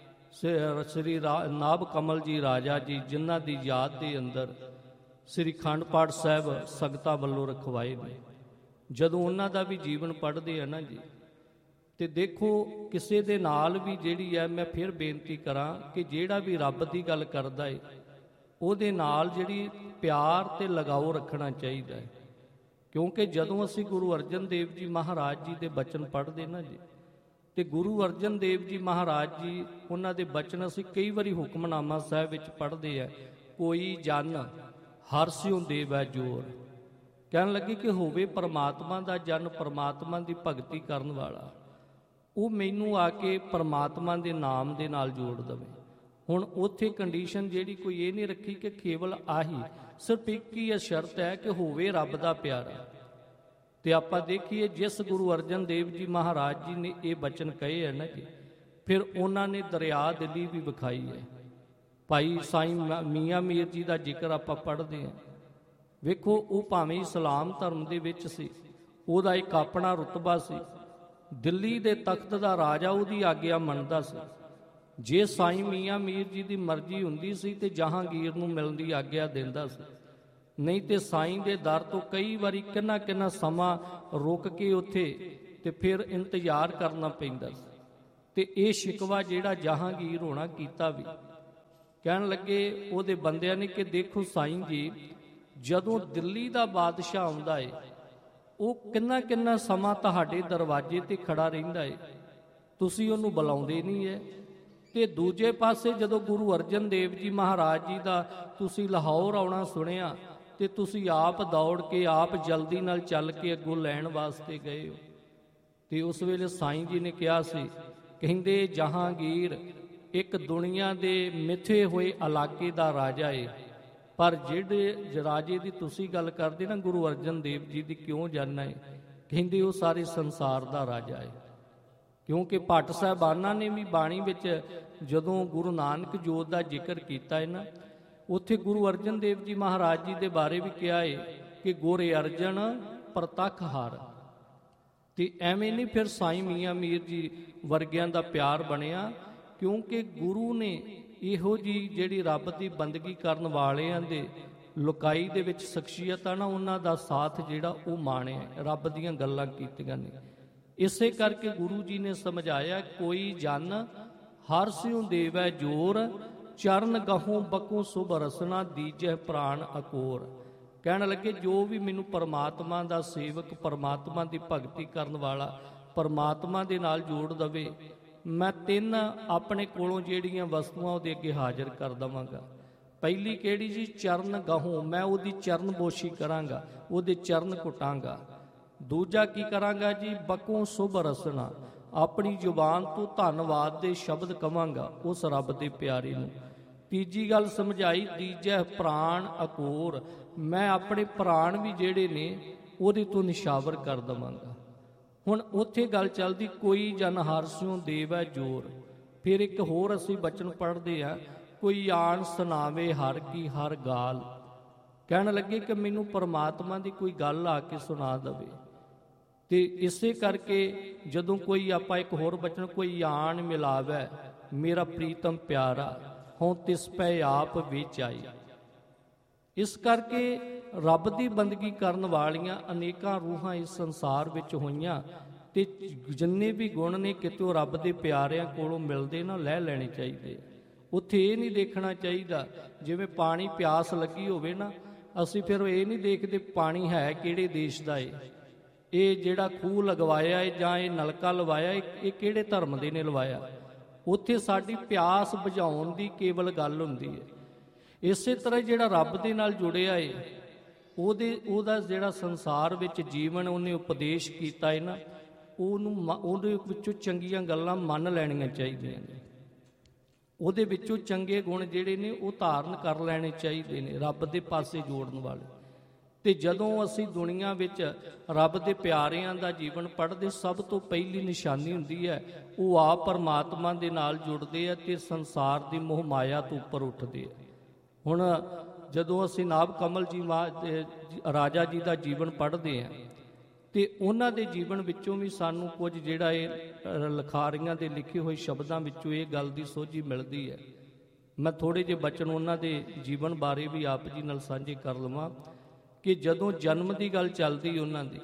S1: ਸ੍ਰੀ ਨਾਭ ਕਮਲ ਜੀ ਰਾਜਾ ਜੀ, ਜਿਨ੍ਹਾਂ ਦੀ ਯਾਦ ਦੇ ਅੰਦਰ ਸ੍ਰੀ ਅਖੰਡ ਪਾਠ ਸਾਹਿਬ ਸੰਗਤਾਂ ਵੱਲੋਂ ਰਖਵਾਏ ਨੇ। ਜਦੋਂ ਉਹਨਾਂ ਦਾ ਵੀ ਜੀਵਨ ਪੜ੍ਹਦੇ ਆ ਨਾ ਜੀ, ਤੇ ਦੇਖੋ ਕਿਸੇ ਦੇ ਨਾਲ ਵੀ ਜਿਹੜੀ ਹੈ, ਮੈਂ ਫਿਰ ਬੇਨਤੀ ਕਰਾਂ ਕਿ ਜਿਹੜਾ ਵੀ ਰੱਬ ਦੀ ਗੱਲ ਕਰਦਾ ਏ ਉਹਦੇ ਨਾਲ ਜਿਹੜੀ ਪਿਆਰ ਤੇ ਲਗਾਓ ਰੱਖਣਾ ਚਾਹੀਦਾ ਹੈ। ਕਿਉਂਕਿ ਜਦੋਂ ਅਸੀਂ ਗੁਰੂ ਅਰਜਨ ਦੇਵ ਜੀ ਮਹਾਰਾਜ ਜੀ ਦੇ ਬਚਨ ਪੜ੍ਹਦੇ ਨਾ ਜੀ, ਤੇ ਗੁਰੂ ਅਰਜਨ ਦੇਵ ਜੀ ਮਹਾਰਾਜ ਜੀ ਉਹਨਾਂ ਦੇ ਬਚਨ ਅਸੀਂ ਕਈ ਵਾਰੀ ਹੁਕਮਨਾਮਾ ਸਾਹਿਬ ਵਿੱਚ ਪੜ੍ਹਦੇ ਆ, ਕੋਈ ਜਨ ਹਰਸਿਉ ਦੇਵੈ ਜੋਰ, ਕਹਿਣ ਲੱਗੇ ਕਿ ਹੋਵੇ ਪਰਮਾਤਮਾ ਦਾ ਜਨ, ਪਰਮਾਤਮਾ ਦੀ ਭਗਤੀ ਕਰਨ ਵਾਲਾ, ਉਹ ਮੈਨੂੰ ਆ ਕੇ ਪਰਮਾਤਮਾ ਦੇ ਨਾਮ ਦੇ ਨਾਲ ਜੋੜ ਦੇਵੇ। ਹੁਣ ਉੱਥੇ ਕੰਡੀਸ਼ਨ ਜਿਹੜੀ ਕੋਈ ਇਹ ਨਹੀਂ ਰੱਖੀ ਕਿ ਕੇਵਲ ਆਹੀ, ਸਿਰਫ ਇੱਕ ਹੀ ਸ਼ਰਤ ਹੈ ਕਿ ਹੋਵੇ ਰੱਬ ਦਾ ਪਿਆਰਾ। ਤੇ ਆਪਾਂ ਦੇਖੀਏ ਜਿਸ ਗੁਰੂ ਅਰਜਨ ਦੇਵ ਜੀ ਮਹਾਰਾਜ ਜੀ ਨੇ ਇਹ ਬਚਨ ਕਹੇ ਹੈ ਨਾ ਜੀ, ਫਿਰ ਉਹਨਾਂ ਨੇ ਦਰਿਆ ਦਿੱਲੀ ਵੀ ਵਿਖਾਈ ਹੈ। ਭਾਈ ਸਾਈਂ ਮੀਆਂ ਮੀਰ ਜੀ ਦਾ ਜ਼ਿਕਰ ਆਪਾਂ ਪੜ੍ਹਦੇ ਹਾਂ। ਵੇਖੋ ਉਹ ਭਾਵੇਂ ਇਸਲਾਮ ਧਰਮ ਦੇ ਵਿੱਚ ਸੀ, ਉਹਦਾ ਇੱਕ ਆਪਣਾ ਰੁਤਬਾ ਸੀ, ਦਿੱਲੀ ਦੇ ਤਖਤ ਦਾ ਰਾਜਾ ਉਹਦੀ ਆਗਿਆ ਮੰਨਦਾ ਸੀ। ਜੇ ਸਾਈਂ ਮੀਆਂ ਮੀਰ ਜੀ ਦੀ ਮਰਜ਼ੀ ਹੁੰਦੀ ਸੀ ਤੇ ਜਹਾਂਗੀਰ ਨੂੰ ਮਿਲਣ ਦੀ ਆਗਿਆ ਦਿੰਦਾ ਸੀ, ਨਹੀਂ ਤੇ ਸਾਈਂ ਦੇ ਦਰ ਤੋਂ ਕਈ ਵਾਰੀ ਕਿੰਨਾ ਸਮਾਂ ਰੁਕ ਕੇ ਉੱਥੇ ਤੇ ਫਿਰ ਇੰਤਜ਼ਾਰ ਕਰਨਾ ਪੈਂਦਾ ਸੀ। ਤੇ ਇਹ ਸ਼ਿਕਵਾ ਜਿਹੜਾ ਜਹਾਂਗੀਰ ਹੋਣਾ ਕੀਤਾ ਵੀ। ਕਹਿਣ ਲੱਗੇ ਉਹਦੇ ਬੰਦਿਆਂ ਨੇ ਕਿ ਦੇਖੋ ਸਾਈਂ ਜੀ, ਜਦੋਂ ਦਿੱਲੀ ਦਾ ਬਾਦਸ਼ਾਹ ਆਉਂਦਾ ਏ ਉਹ ਕਿੰਨਾ ਕਿੰਨਾ ਸਮਾਂ ਤੁਹਾਡੇ ਦਰਵਾਜ਼ੇ ਤੇ ਖੜਾ ਰਹਿੰਦਾ ਏ, ਤੁਸੀਂ ਉਹਨੂੰ ਬੁਲਾਉਂਦੇ ਨਹੀਂ ਹੈ। ਤੇ ਦੂਜੇ ਪਾਸੇ ਜਦੋਂ ਗੁਰੂ ਅਰਜਨ ਦੇਵ ਜੀ ਮਹਾਰਾਜ ਜੀ ਦਾ ਤੁਸੀਂ ਲਾਹੌਰ ਆਉਣਾ ਸੁਣਿਆ ਤੇ ਤੁਸੀਂ ਆਪ ਦੌੜ ਕੇ ਆਪ ਜਲਦੀ ਨਾਲ ਚੱਲ ਕੇ ਅੱਗੋਂ ਲੈਣ ਵਾਸਤੇ ਗਏ ਹੋ। ਤੇ ਉਸ ਵੇਲੇ ਸਾਈਂ ਜੀ ਨੇ ਕਿਹਾ ਸੀ, ਕਹਿੰਦੇ ਜਹਾਂਗੀਰ ਇੱਕ ਦੁਨੀਆ ਦੇ ਮਿੱਥੇ ਹੋਏ ਇਲਾਕੇ ਦਾ ਰਾਜਾ ਏ, ਪਰ ਜਿਹੜੇ ਰਾਜੇ ਦੀ ਤੁਸੀਂ ਗੱਲ ਕਰਦੇ ਨਾ ਗੁਰੂ ਅਰਜਨ ਦੇਵ ਜੀ ਦੀ, ਕਿਉਂ ਜਾਣਨਾ ਹੈ? ਕਹਿੰਦੇ ਉਹ ਸਾਰੇ ਸੰਸਾਰ ਦਾ ਰਾਜਾ ਹੈ। ਕਿਉਂਕਿ ਭੱਟ ਸਾਹਿਬਾਨਾਂ ਨੇ ਵੀ ਬਾਣੀ ਵਿੱਚ ਜਦੋਂ ਗੁਰੂ ਨਾਨਕ ਜੋਤ ਦਾ ਜ਼ਿਕਰ ਕੀਤਾ ਹੈ ਨਾ, ਉੱਥੇ ਗੁਰੂ ਅਰਜਨ ਦੇਵ ਜੀ ਮਹਾਰਾਜ ਜੀ ਦੇ ਬਾਰੇ ਵੀ ਕਿਹਾ ਹੈ ਕਿ ਗੁਰ ਅਰਜਨ ਪ੍ਰਤੱਖ ਹਰ। ਤੇ ਐਵੇਂ ਨਹੀਂ ਫਿਰ ਸਾਈਂ ਮੀਆਂ ਮੀਰ ਜੀ ਵਰਗਿਆਂ ਦਾ ਪਿਆਰ ਬਣਿਆ, ਕਿਉਂਕਿ ਗੁਰੂ ਨੇ ਇਹੋ ਜੀ ਜਿਹੜੀ ਰੱਬ ਦੀ ਬੰਦਗੀ ਕਰਨ ਵਾਲਿਆਂ ਦੇ ਲੁਕਾਈ ਦੇ ਵਿੱਚ ਸ਼ਖਸੀਅਤ ਆ ਨਾ, ਉਹਨਾਂ ਦਾ ਸਾਥ ਜਿਹੜਾ ਉਹ ਮਾਣਿਆ, ਰੱਬ ਦੀਆਂ ਗੱਲਾਂ ਕੀਤੀਆਂ ਨੇ। ਇਸੇ ਕਰਕੇ ਗੁਰੂ ਜੀ ਨੇ ਸਮਝਾਇਆ, ਕੋਈ ਜਨ ਹਰ ਸਿਉ ਦੇਵੈ ਜੋਰ, ਚਰਨ ਗਹੋਂ ਬਕੋਂ ਸੁਭ ਰਸਨਾ, ਦੀਜੈ ਪ੍ਰਾਣ ਅਕੋਰ। ਕਹਿਣ ਲੱਗੇ ਜੋ ਵੀ ਮੈਨੂੰ ਪਰਮਾਤਮਾ ਦਾ ਸੇਵਕ, ਪਰਮਾਤਮਾ ਦੀ ਭਗਤੀ ਕਰਨ ਵਾਲਾ ਪਰਮਾਤਮਾ ਦੇ ਨਾਲ ਜੋੜ ਦਵੇ, ਮੈਂ 3 ਆਪਣੇ ਕੋਲੋਂ ਜਿਹੜੀਆਂ ਵਸਤੂਆਂ ਉਹਦੇ ਅੱਗੇ ਹਾਜ਼ਰ ਕਰ ਦੇਵਾਂਗਾ। ਪਹਿਲੀ ਕਿਹੜੀ ਜੀ? ਚਰਨ ਗਹੋਂ, ਮੈਂ ਉਹਦੀ ਚਰਨ ਬੋਸ਼ੀ ਕਰਾਂਗਾ, ਉਹਦੇ ਚਰਨ ਕੁੱਟਾਂਗਾ। ਦੂਜਾ ਕੀ ਕਰਾਂਗਾ ਜੀ? ਬਕੋਂ ਸੁਭ ਰਸਨਾ, ਆਪਣੀ ਜ਼ੁਬਾਨ ਤੋਂ ਧੰਨਵਾਦ ਦੇ ਸ਼ਬਦ ਕਵਾਂਗਾ ਉਸ ਰੱਬ ਦੇ ਪਿਆਰੇ ਨੂੰ। ਤੀਜੀ ਗੱਲ ਸਮਝਾਈ, ਤੀਜਾ ਪ੍ਰਾਣ ਅਕੋਰ, ਮੈਂ ਆਪਣੇ ਪ੍ਰਾਣ ਵੀ ਜਿਹੜੇ ਨੇ ਉਹਦੇ ਤੋਂ ਨਿਸ਼ਾਵਰ ਕਰ ਦੇਵਾਂਗਾ। ਹੁਣ ਉੱਥੇ ਗੱਲ ਚੱਲਦੀ, ਕੋਈ ਜਨ ਹਰ ਸਿਉ ਦੇਵੈ ਜੋਰ। ਫਿਰ ਇੱਕ ਹੋਰ ਅਸੀਂ ਬਚਨ ਪੜ੍ਹਦੇ ਆ, ਕੋਈ ਆਣ ਸੁਣਾਵੇ ਹਰ ਕੀ ਹਰ ਗਾਲ। ਕਹਿਣ ਲੱਗੇ ਕਿ ਮੈਨੂੰ ਪਰਮਾਤਮਾ ਦੀ ਕੋਈ ਗੱਲ ਆ ਕੇ ਸੁਣਾ ਦੇਵੇ। ਤੇ ਇਸੇ ਕਰਕੇ ਜਦੋਂ ਕੋਈ ਆਪਾਂ ਇੱਕ ਹੋਰ ਬਚਨ, ਕੋਈ ਆਣ ਮਿਲਾਵੈ ਮੇਰਾ ਪ੍ਰੀਤਮ ਪਿਆਰਾ, ਹੋਂ ਤਿਸ ਪੈ ਆਪ ਵਿੱਚ ਆਈ। ਇਸ ਕਰਕੇ ਰੱਬ ਦੀ ਬੰਦਗੀ ਕਰਨ ਵਾਲੀਆਂ ਅਨੇਕਾਂ ਰੂਹਾਂ ਇਸ ਸੰਸਾਰ ਵਿੱਚ ਹੋਈਆਂ, ਤੇ ਜਿੰਨੇ ਵੀ ਗੁਣ ਨੇ ਕਿਤੋਂ ਰੱਬ ਦੇ ਪਿਆਰਿਆਂ ਕੋਲੋਂ ਮਿਲਦੇ ਨਾ, ਲੈ ਲੈਣੇ ਚਾਹੀਦੇ। ਉੱਥੇ ਇਹ ਨਹੀਂ ਦੇਖਣਾ ਚਾਹੀਦਾ ਜਿਵੇਂ ਪਾਣੀ ਪਿਆਸ ਲੱਗੀ ਹੋਵੇ ਨਾ, ਅਸੀਂ ਫਿਰ ਇਹ ਨਹੀਂ ਦੇਖਦੇ ਪਾਣੀ ਹੈ ਕਿਹੜੇ ਦੇਸ਼ ਦਾ ਏ, ਇਹ ਜਿਹੜਾ ਖੂਹ ਲਗਵਾਇਆ ਏ ਜਾਂ ਇਹ ਨਲਕਾ ਲਵਾਇਆ ਇਹ ਕਿਹੜੇ ਧਰਮ ਦੇ ਨੇ ਲਵਾਇਆ। ਉੱਥੇ ਸਾਡੀ ਪਿਆਸ ਬੁਝਾਉਣ ਦੀ ਕੇਵਲ ਗੱਲ ਹੁੰਦੀ ਹੈ। ਇਸੇ ਤਰ੍ਹਾਂ ਜਿਹੜਾ ਰੱਬ ਦੇ ਨਾਲ ਜੁੜਿਆ ਏ, ਉਹਦਾ ਜਿਹੜਾ ਸੰਸਾਰ ਵਿੱਚ ਜੀਵਨ ਉਹਨੇ ਉਪਦੇਸ਼ ਕੀਤਾ ਹੈ ਨਾ, ਉਹਦੇ ਵਿੱਚੋਂ ਚੰਗੀਆਂ ਗੱਲਾਂ ਮੰਨ ਲੈਣੀਆਂ ਚਾਹੀਦੀਆਂ ਨੇ। ਉਹਦੇ ਵਿੱਚੋਂ ਚੰਗੇ ਗੁਣ ਜਿਹੜੇ ਨੇ ਉਹ ਧਾਰਨ ਕਰ ਲੈਣੇ ਚਾਹੀਦੇ ਨੇ, ਰੱਬ ਦੇ ਪਾਸੇ ਜੋੜਨ ਵਾਲੇ। ਤੇ ਜਦੋਂ ਅਸੀਂ ਦੁਨੀਆ ਵਿੱਚ ਰੱਬ ਦੇ ਪਿਆਰਿਆਂ ਦਾ ਜੀਵਨ ਪੜ੍ਹਦੇ, ਸਭ ਤੋਂ ਪਹਿਲੀ ਨਿਸ਼ਾਨੀ ਹੁੰਦੀ ਹੈ ਉਹ ਆਪ ਪਰਮਾਤਮਾ ਦੇ ਨਾਲ ਜੁੜਦੇ ਆ ਤੇ ਸੰਸਾਰ ਦੀ ਮੋਹ ਮਾਇਆ ਤੋਂ ਉੱਪਰ ਉੱਠਦੇ ਆ। ਹੁਣ ਜਦੋਂ ਅਸੀਂ ਨਾਭ ਕਮਲ ਜੀ ਰਾਜਾ ਜੀ ਦਾ ਜੀਵਨ ਪੜ੍ਹਦੇ ਆ ਤੇ ਉਹਨਾਂ ਦੇ ਜੀਵਨ ਵਿੱਚੋਂ ਵੀ ਸਾਨੂੰ ਕੁਝ ਜਿਹੜਾ ਇਹ ਲਿਖਾਰੀਆਂ ਦੇ ਲਿਖੇ ਹੋਏ ਸ਼ਬਦਾਂ ਵਿੱਚੋਂ ਇਹ ਗੱਲ ਦੀ ਸੋਝੀ ਮਿਲਦੀ ਹੈ। ਮੈਂ ਥੋੜ੍ਹੇ ਜਿਹੇ ਬਚਨ ਉਹਨਾਂ ਦੇ ਜੀਵਨ ਬਾਰੇ ਵੀ ਆਪ ਜੀ ਨਾਲ ਸਾਂਝੇ ਕਰ ਲਵਾਂ ਕਿ ਜਦੋਂ ਜਨਮ ਦੀ ਗੱਲ ਚੱਲਦੀ ਉਹਨਾਂ ਦੀ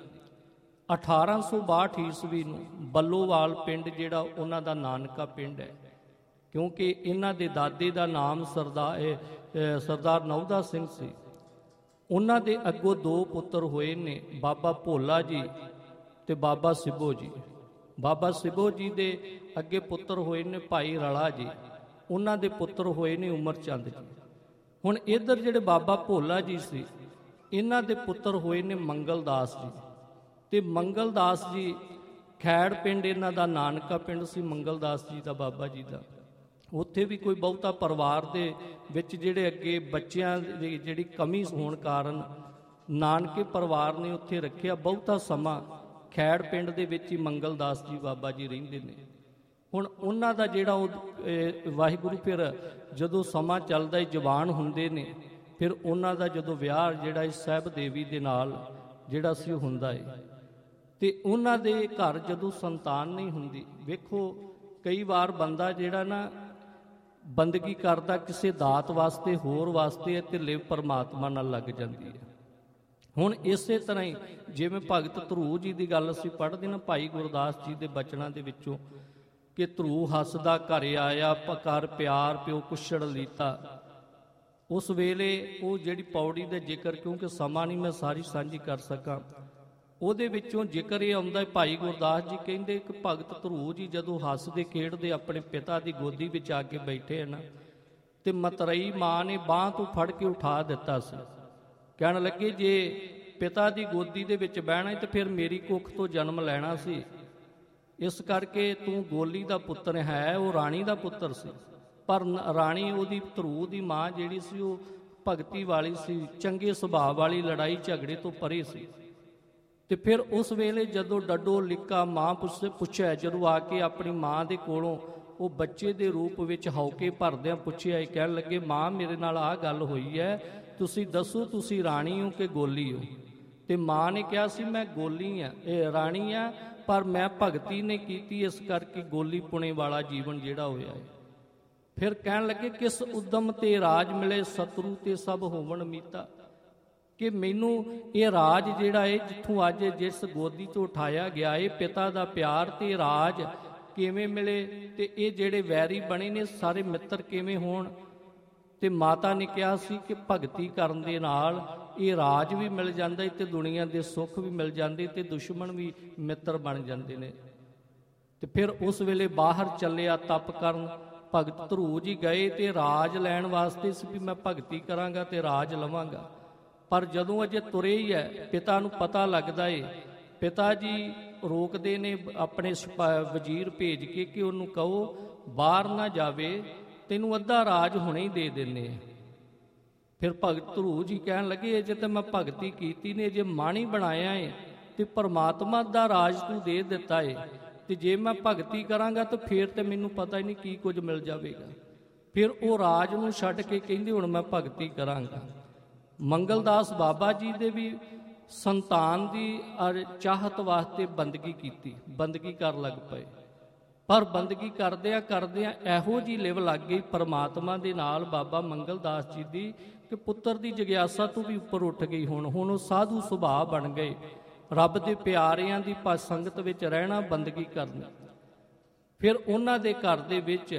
S1: 1862 ਈਸਵੀ ਨੂੰ ਬੱਲੋਵਾਲ ਪਿੰਡ ਜਿਹੜਾ ਉਹਨਾਂ ਦਾ ਨਾਨਕਾ ਪਿੰਡ ਹੈ, ਕਿਉਂਕਿ ਇਹਨਾਂ ਦੇ ਦਾਦੇ ਦਾ ਨਾਮ ਸਰਦਾਰ ਨੌਦਾ ਸਿੰਘ ਸੀ। ਉਹਨਾਂ ਦੇ ਅੱਗੋਂ 2 ਪੁੱਤਰ ਹੋਏ ਨੇ, ਬਾਬਾ ਭੋਲਾ ਜੀ ਤੇ ਬਾਬਾ ਸਿੱਬੋ ਜੀ। ਬਾਬਾ ਸਿੱਬੋ ਜੀ ਦੇ ਅੱਗੇ ਪੁੱਤਰ ਹੋਏ ਨੇ ਭਾਈ ਰਲਾ ਜੀ, ਉਹਨਾਂ ਦੇ ਪੁੱਤਰ ਹੋਏ ਨੇ ਉਮਰ ਚੰਦ ਜੀ। ਹੁਣ ਇੱਧਰ ਜਿਹੜੇ ਬਾਬਾ ਭੋਲਾ ਜੀ ਸੀ, ਇਹਨਾਂ ਦੇ ਪੁੱਤਰ ਹੋਏ ਨੇ ਮੰਗਲ ਦਾਸ ਜੀ। ਤੇ ਮੰਗਲ ਦਾਸ ਜੀ ਖੈੜ ਪਿੰਡ ਇਹਨਾਂ ਦਾ ਨਾਨਕਾ ਪਿੰਡ ਸੀ, ਮੰਗਲ ਦਾਸ ਜੀ ਦਾ ਬਾਬਾ ਜੀ ਦਾ। ਉੱਥੇ ਵੀ ਕੋਈ ਬਹੁਤਾ ਪਰਿਵਾਰ ਦੇ ਵਿੱਚ ਜਿਹੜੇ ਅੱਗੇ ਬੱਚਿਆਂ ਦੀ ਜਿਹੜੀ ਕਮੀ ਹੋਣ ਕਾਰਨ ਨਾਨਕੇ ਪਰਿਵਾਰ ਨੇ ਉੱਥੇ ਰੱਖਿਆ। ਬਹੁਤਾ ਸਮਾਂ ਖੈੜ ਪਿੰਡ ਦੇ ਵਿੱਚ ਹੀ ਮੰਗਲ ਦਾਸ ਜੀ ਬਾਬਾ ਜੀ ਰਹਿੰਦੇ ਨੇ। ਹੁਣ ਉਹਨਾਂ ਦਾ ਜਿਹੜਾ ਉਹ ਵਾਹਿਗੁਰੂ ਫਿਰ ਜਦੋਂ ਸਮਾਂ ਚੱਲਦਾ ਹੈ, ਜਵਾਨ ਹੁੰਦੇ ਨੇ, ਫਿਰ ਉਹਨਾਂ ਦਾ ਜਦੋਂ ਵਿਆਹ ਜਿਹੜਾ ਇਸ ਸਾਹਿਬ ਦੇਵੀ ਦੇ ਨਾਲ ਜਿਹੜਾ ਸੀ ਹੁੰਦਾ ਹੈ, ਤੇ ਉਹਨਾਂ ਦੇ ਘਰ ਜਦੋਂ ਸੰਤਾਨ ਨਹੀਂ ਹੁੰਦੀ। ਵੇਖੋ ਕਈ ਵਾਰ ਬੰਦਾ ਜਿਹੜਾ ਨਾ ਬੰਦਗੀ ਕਰਦਾ ਕਿਸੇ ਦਾਤ ਵਾਸਤੇ ਹੋਰ ਵਾਸਤੇ ਹੈ, ਤੇ ਲਿਵ ਪਰਮਾਤਮਾ ਨਾਲ ਲੱਗ ਜਾਂਦੀ ਹੈ। ਹੁਣ ਇਸੇ ਤਰ੍ਹਾਂ ਹੀ ਜਿਵੇਂ ਭਗਤ ਧਰੂ ਜੀ ਦੀ ਗੱਲ ਅਸੀਂ ਪੜ੍ਹਦੇ ਨਾ ਭਾਈ ਗੁਰਦਾਸ ਜੀ ਦੇ ਬਚਨਾਂ ਦੇ ਵਿੱਚੋਂ ਕਿ ਧਰੂ ਹੱਸਦਾ ਘਰ ਆਇਆ ਕਰ ਪਿਆਰ ਪਿਓ ਕੁਛੜ ਲੀਤਾ। ਉਸ ਵੇਲੇ ਉਹ ਜਿਹੜੀ ਪੌੜੀ ਦੇ ਜ਼ਿਕਰ, ਕਿਉਂਕਿ ਸਮਾਂ ਨਹੀਂ ਮੈਂ ਸਾਰੀ ਸਾਂਝੀ ਕਰ ਸਕਾਂ, ਉਹਦੇ ਵਿੱਚੋਂ ਜ਼ਿਕਰ ਇਹ ਆਉਂਦਾ ਭਾਈ ਗੁਰਦਾਸ ਜੀ ਕਹਿੰਦੇ ਕਿ ਭਗਤ ਧਰੂ ਜੀ ਜਦੋਂ ਹੱਸਦੇ ਖੇਡਦੇ ਆਪਣੇ ਪਿਤਾ ਦੀ ਗੋਦੀ ਵਿੱਚ ਆ ਕੇ ਬੈਠੇ ਹਨ ਤੇ ਮਤਰਈ ਮਾਂ ਨੇ ਬਾਂਹ ਤੋਂ ਫੜ ਕੇ ਉਠਾ ਦਿੱਤਾ ਸੀ। ਕਹਿਣ ਲੱਗੇ ਜੇ ਪਿਤਾ ਦੀ ਗੋਦੀ ਦੇ ਵਿੱਚ ਬਹਿਣਾ ਤੇ ਫਿਰ ਮੇਰੀ ਕੁੱਖ ਤੋਂ ਜਨਮ ਲੈਣਾ ਸੀ, ਇਸ ਕਰਕੇ ਤੂੰ ਗੋਲੀ ਦਾ ਪੁੱਤਰ ਹੈ। ਉਹ ਰਾਣੀ ਦਾ ਪੁੱਤਰ ਸੀ, ਪਰ ਰਾਣੀ ਉਹਦੀ ਧਰੂ ਦੀ ਮਾਂ ਜਿਹੜੀ ਸੀ ਉਹ ਭਗਤੀ ਵਾਲੀ ਸੀ, ਚੰਗੇ ਸੁਭਾਅ ਵਾਲੀ, ਲੜਾਈ ਝਗੜੇ ਤੋਂ ਪਰੇ ਸੀ। ਤੇ ਫਿਰ ਉਸ ਵੇਲੇ ਜਦੋਂ ਡੱਡੋ ਲਿੱਕਾ ਮਾਂ ਪੁੱਛਿਆ, ਜਦੋਂ ਆ ਕੇ ਆਪਣੀ ਮਾਂ ਦੇ ਕੋਲੋਂ ਉਹ ਬੱਚੇ ਦੇ ਰੂਪ ਵਿੱਚ ਹੌਕੇ ਭਰਦਿਆਂ ਪੁੱਛਿਆ, ਕਹਿਣ ਲੱਗੇ ਮਾਂ ਮੇਰੇ ਨਾਲ ਆਹ ਗੱਲ ਹੋਈ ਹੈ, ਤੁਸੀਂ ਦੱਸੋ ਤੁਸੀਂ ਰਾਣੀ ਹੋ ਕਿ ਗੋਲੀ ਹੋ? ਤੇ ਮਾਂ ਨੇ ਕਿਹਾ ਸੀ ਮੈਂ ਗੋਲੀ ਆ, ਇਹ ਰਾਣੀ ਆ, ਪਰ ਮੈਂ ਭਗਤੀ ਨੇ ਕੀਤੀ, ਇਸ ਕਰਕੇ ਗੋਲੀ ਪੁਣੇ ਵਾਲਾ ਜੀਵਨ ਜਿਹੜਾ ਹੋਇਆ ਹੈ। ਫਿਰ ਕਹਿਣ ਲੱਗੇ ਕਿਸ ਉਦਮ ਤੇ ਰਾਜ ਮਿਲੇ ਸਤਰੂ ਤੇ ਸਭ ਹੋਵਣ ਮੀਤਾ, ਕਿ ਮੈਨੂੰ ਇਹ ਰਾਜ ਜਿਹੜਾ ਹੈ ਜਿੱਥੋਂ ਅੱਜ ਜਿਸ ਗੋਦੀ ਤੋਂ ਉਠਾਇਆ ਗਿਆ ਹੈ, ਪਿਤਾ ਦਾ ਪਿਆਰ ਤੇ ਰਾਜ ਕਿਵੇਂ ਮਿਲੇ, ਤੇ ਇਹ ਜਿਹੜੇ ਵੈਰੀ ਬਣੇ ਨੇ ਸਾਰੇ ਮਿੱਤਰ ਕਿਵੇਂ ਹੋਣ। ਤੇ ਮਾਤਾ ਨੇ ਕਿਹਾ ਸੀ ਕਿ ਭਗਤੀ ਕਰਨ ਦੇ ਨਾਲ ਇਹ ਰਾਜ ਵੀ ਮਿਲ ਜਾਂਦਾ ਤੇ ਦੁਨੀਆ ਦੇ ਸੁੱਖ ਵੀ ਮਿਲ ਜਾਂਦੇ ਤੇ ਦੁਸ਼ਮਣ ਵੀ ਮਿੱਤਰ ਬਣ ਜਾਂਦੇ ਨੇ। ਤੇ ਫਿਰ ਉਸ ਵੇਲੇ ਬਾਹਰ ਚੱਲਿਆ ਤਪ ਕਰਨ। ਭਗਤ ਧਰੂ ਜੀ ਗਏ ਤੇ ਰਾਜ ਲੈਣ ਵਾਸਤੇ ਸੀ ਵੀ ਮੈਂ ਭਗਤੀ ਕਰਾਂਗਾ ਤੇ ਰਾਜ ਲਵਾਂਗਾ, ਪਰ ਜਦੋਂ ਅਜੇ ਤੁਰੇ ਹੀ ਹੈ ਪਿਤਾ ਨੂੰ ਪਤਾ ਲੱਗਦਾ ਏ। ਪਿਤਾ ਜੀ ਰੋਕਦੇ ਨੇ ਆਪਣੇ ਵਜ਼ੀਰ ਭੇਜ ਕੇ ਕਿ ਉਹਨੂੰ ਕਹੋ ਬਾਹਰ ਨਾ ਜਾਵੇ, ਤੈਨੂੰ ਅੱਧਾ ਰਾਜ ਹੁਣੇ ਹੀ ਦੇ ਦਿੰਦੇ ਆ। ਫਿਰ ਭਗਤ ਧਰੂ ਜੀ ਕਹਿਣ ਲੱਗੇ ਜੇ ਤਾਂ ਮੈਂ ਭਗਤੀ ਕੀਤੀ ਨੇ, ਜੇ ਮਾਣੀ ਬਣਾਇਆ ਏ ਤੇ ਪਰਮਾਤਮਾ ਦਾ ਰਾਜ ਤੂੰ ਦੇ ਦਿੱਤਾ ਏ, ਤੇ ਜੇ ਮੈਂ ਭਗਤੀ ਕਰਾਂਗਾ ਤਾਂ ਫਿਰ ਤੇ ਮੈਨੂੰ ਪਤਾ ਹੀ ਨਹੀਂ ਕੀ ਕੁਝ ਮਿਲ ਜਾਵੇਗਾ। ਫਿਰ ਉਹ ਰਾਜ ਨੂੰ ਛੱਡ ਕੇ ਕਹਿੰਦੇ ਹੁਣ ਮੈਂ ਭਗਤੀ ਕਰਾਂਗਾ। ਮੰਗਲਦਾਸ ਬਾਬਾ ਜੀ ਦੇ ਵੀ ਸੰਤਾਨ ਦੀ ਚਾਹਤ ਵਾਸਤੇ ਬੰਦਗੀ ਕੀਤੀ, ਬੰਦਗੀ ਕਰਨ ਲੱਗ ਪਏ, ਪਰ ਬੰਦਗੀ ਕਰਦਿਆਂ ਕਰਦਿਆਂ ਇਹੋ ਜਿਹੀ ਲਿਵ ਲੱਗ ਗਈ ਪਰਮਾਤਮਾ ਦੇ ਨਾਲ ਬਾਬਾ ਮੰਗਲਦਾਸ ਜੀ ਦੀ ਕਿ ਪੁੱਤਰ ਦੀ ਜਗਿਆਸਾ ਤੋਂ ਵੀ ਉੱਪਰ ਉੱਠ ਗਈ। ਹੁਣ ਉਹ ਸਾਧੂ ਸੁਭਾਅ ਬਣ ਗਏ, ਰੱਬ ਦੇ ਪਿਆਰਿਆਂ ਦੀ ਸੰਗਤ ਵਿੱਚ ਰਹਿਣਾ, ਬੰਦਗੀ ਕਰਨੀ। ਫਿਰ ਉਹਨਾਂ ਦੇ ਘਰ ਦੇ ਵਿੱਚ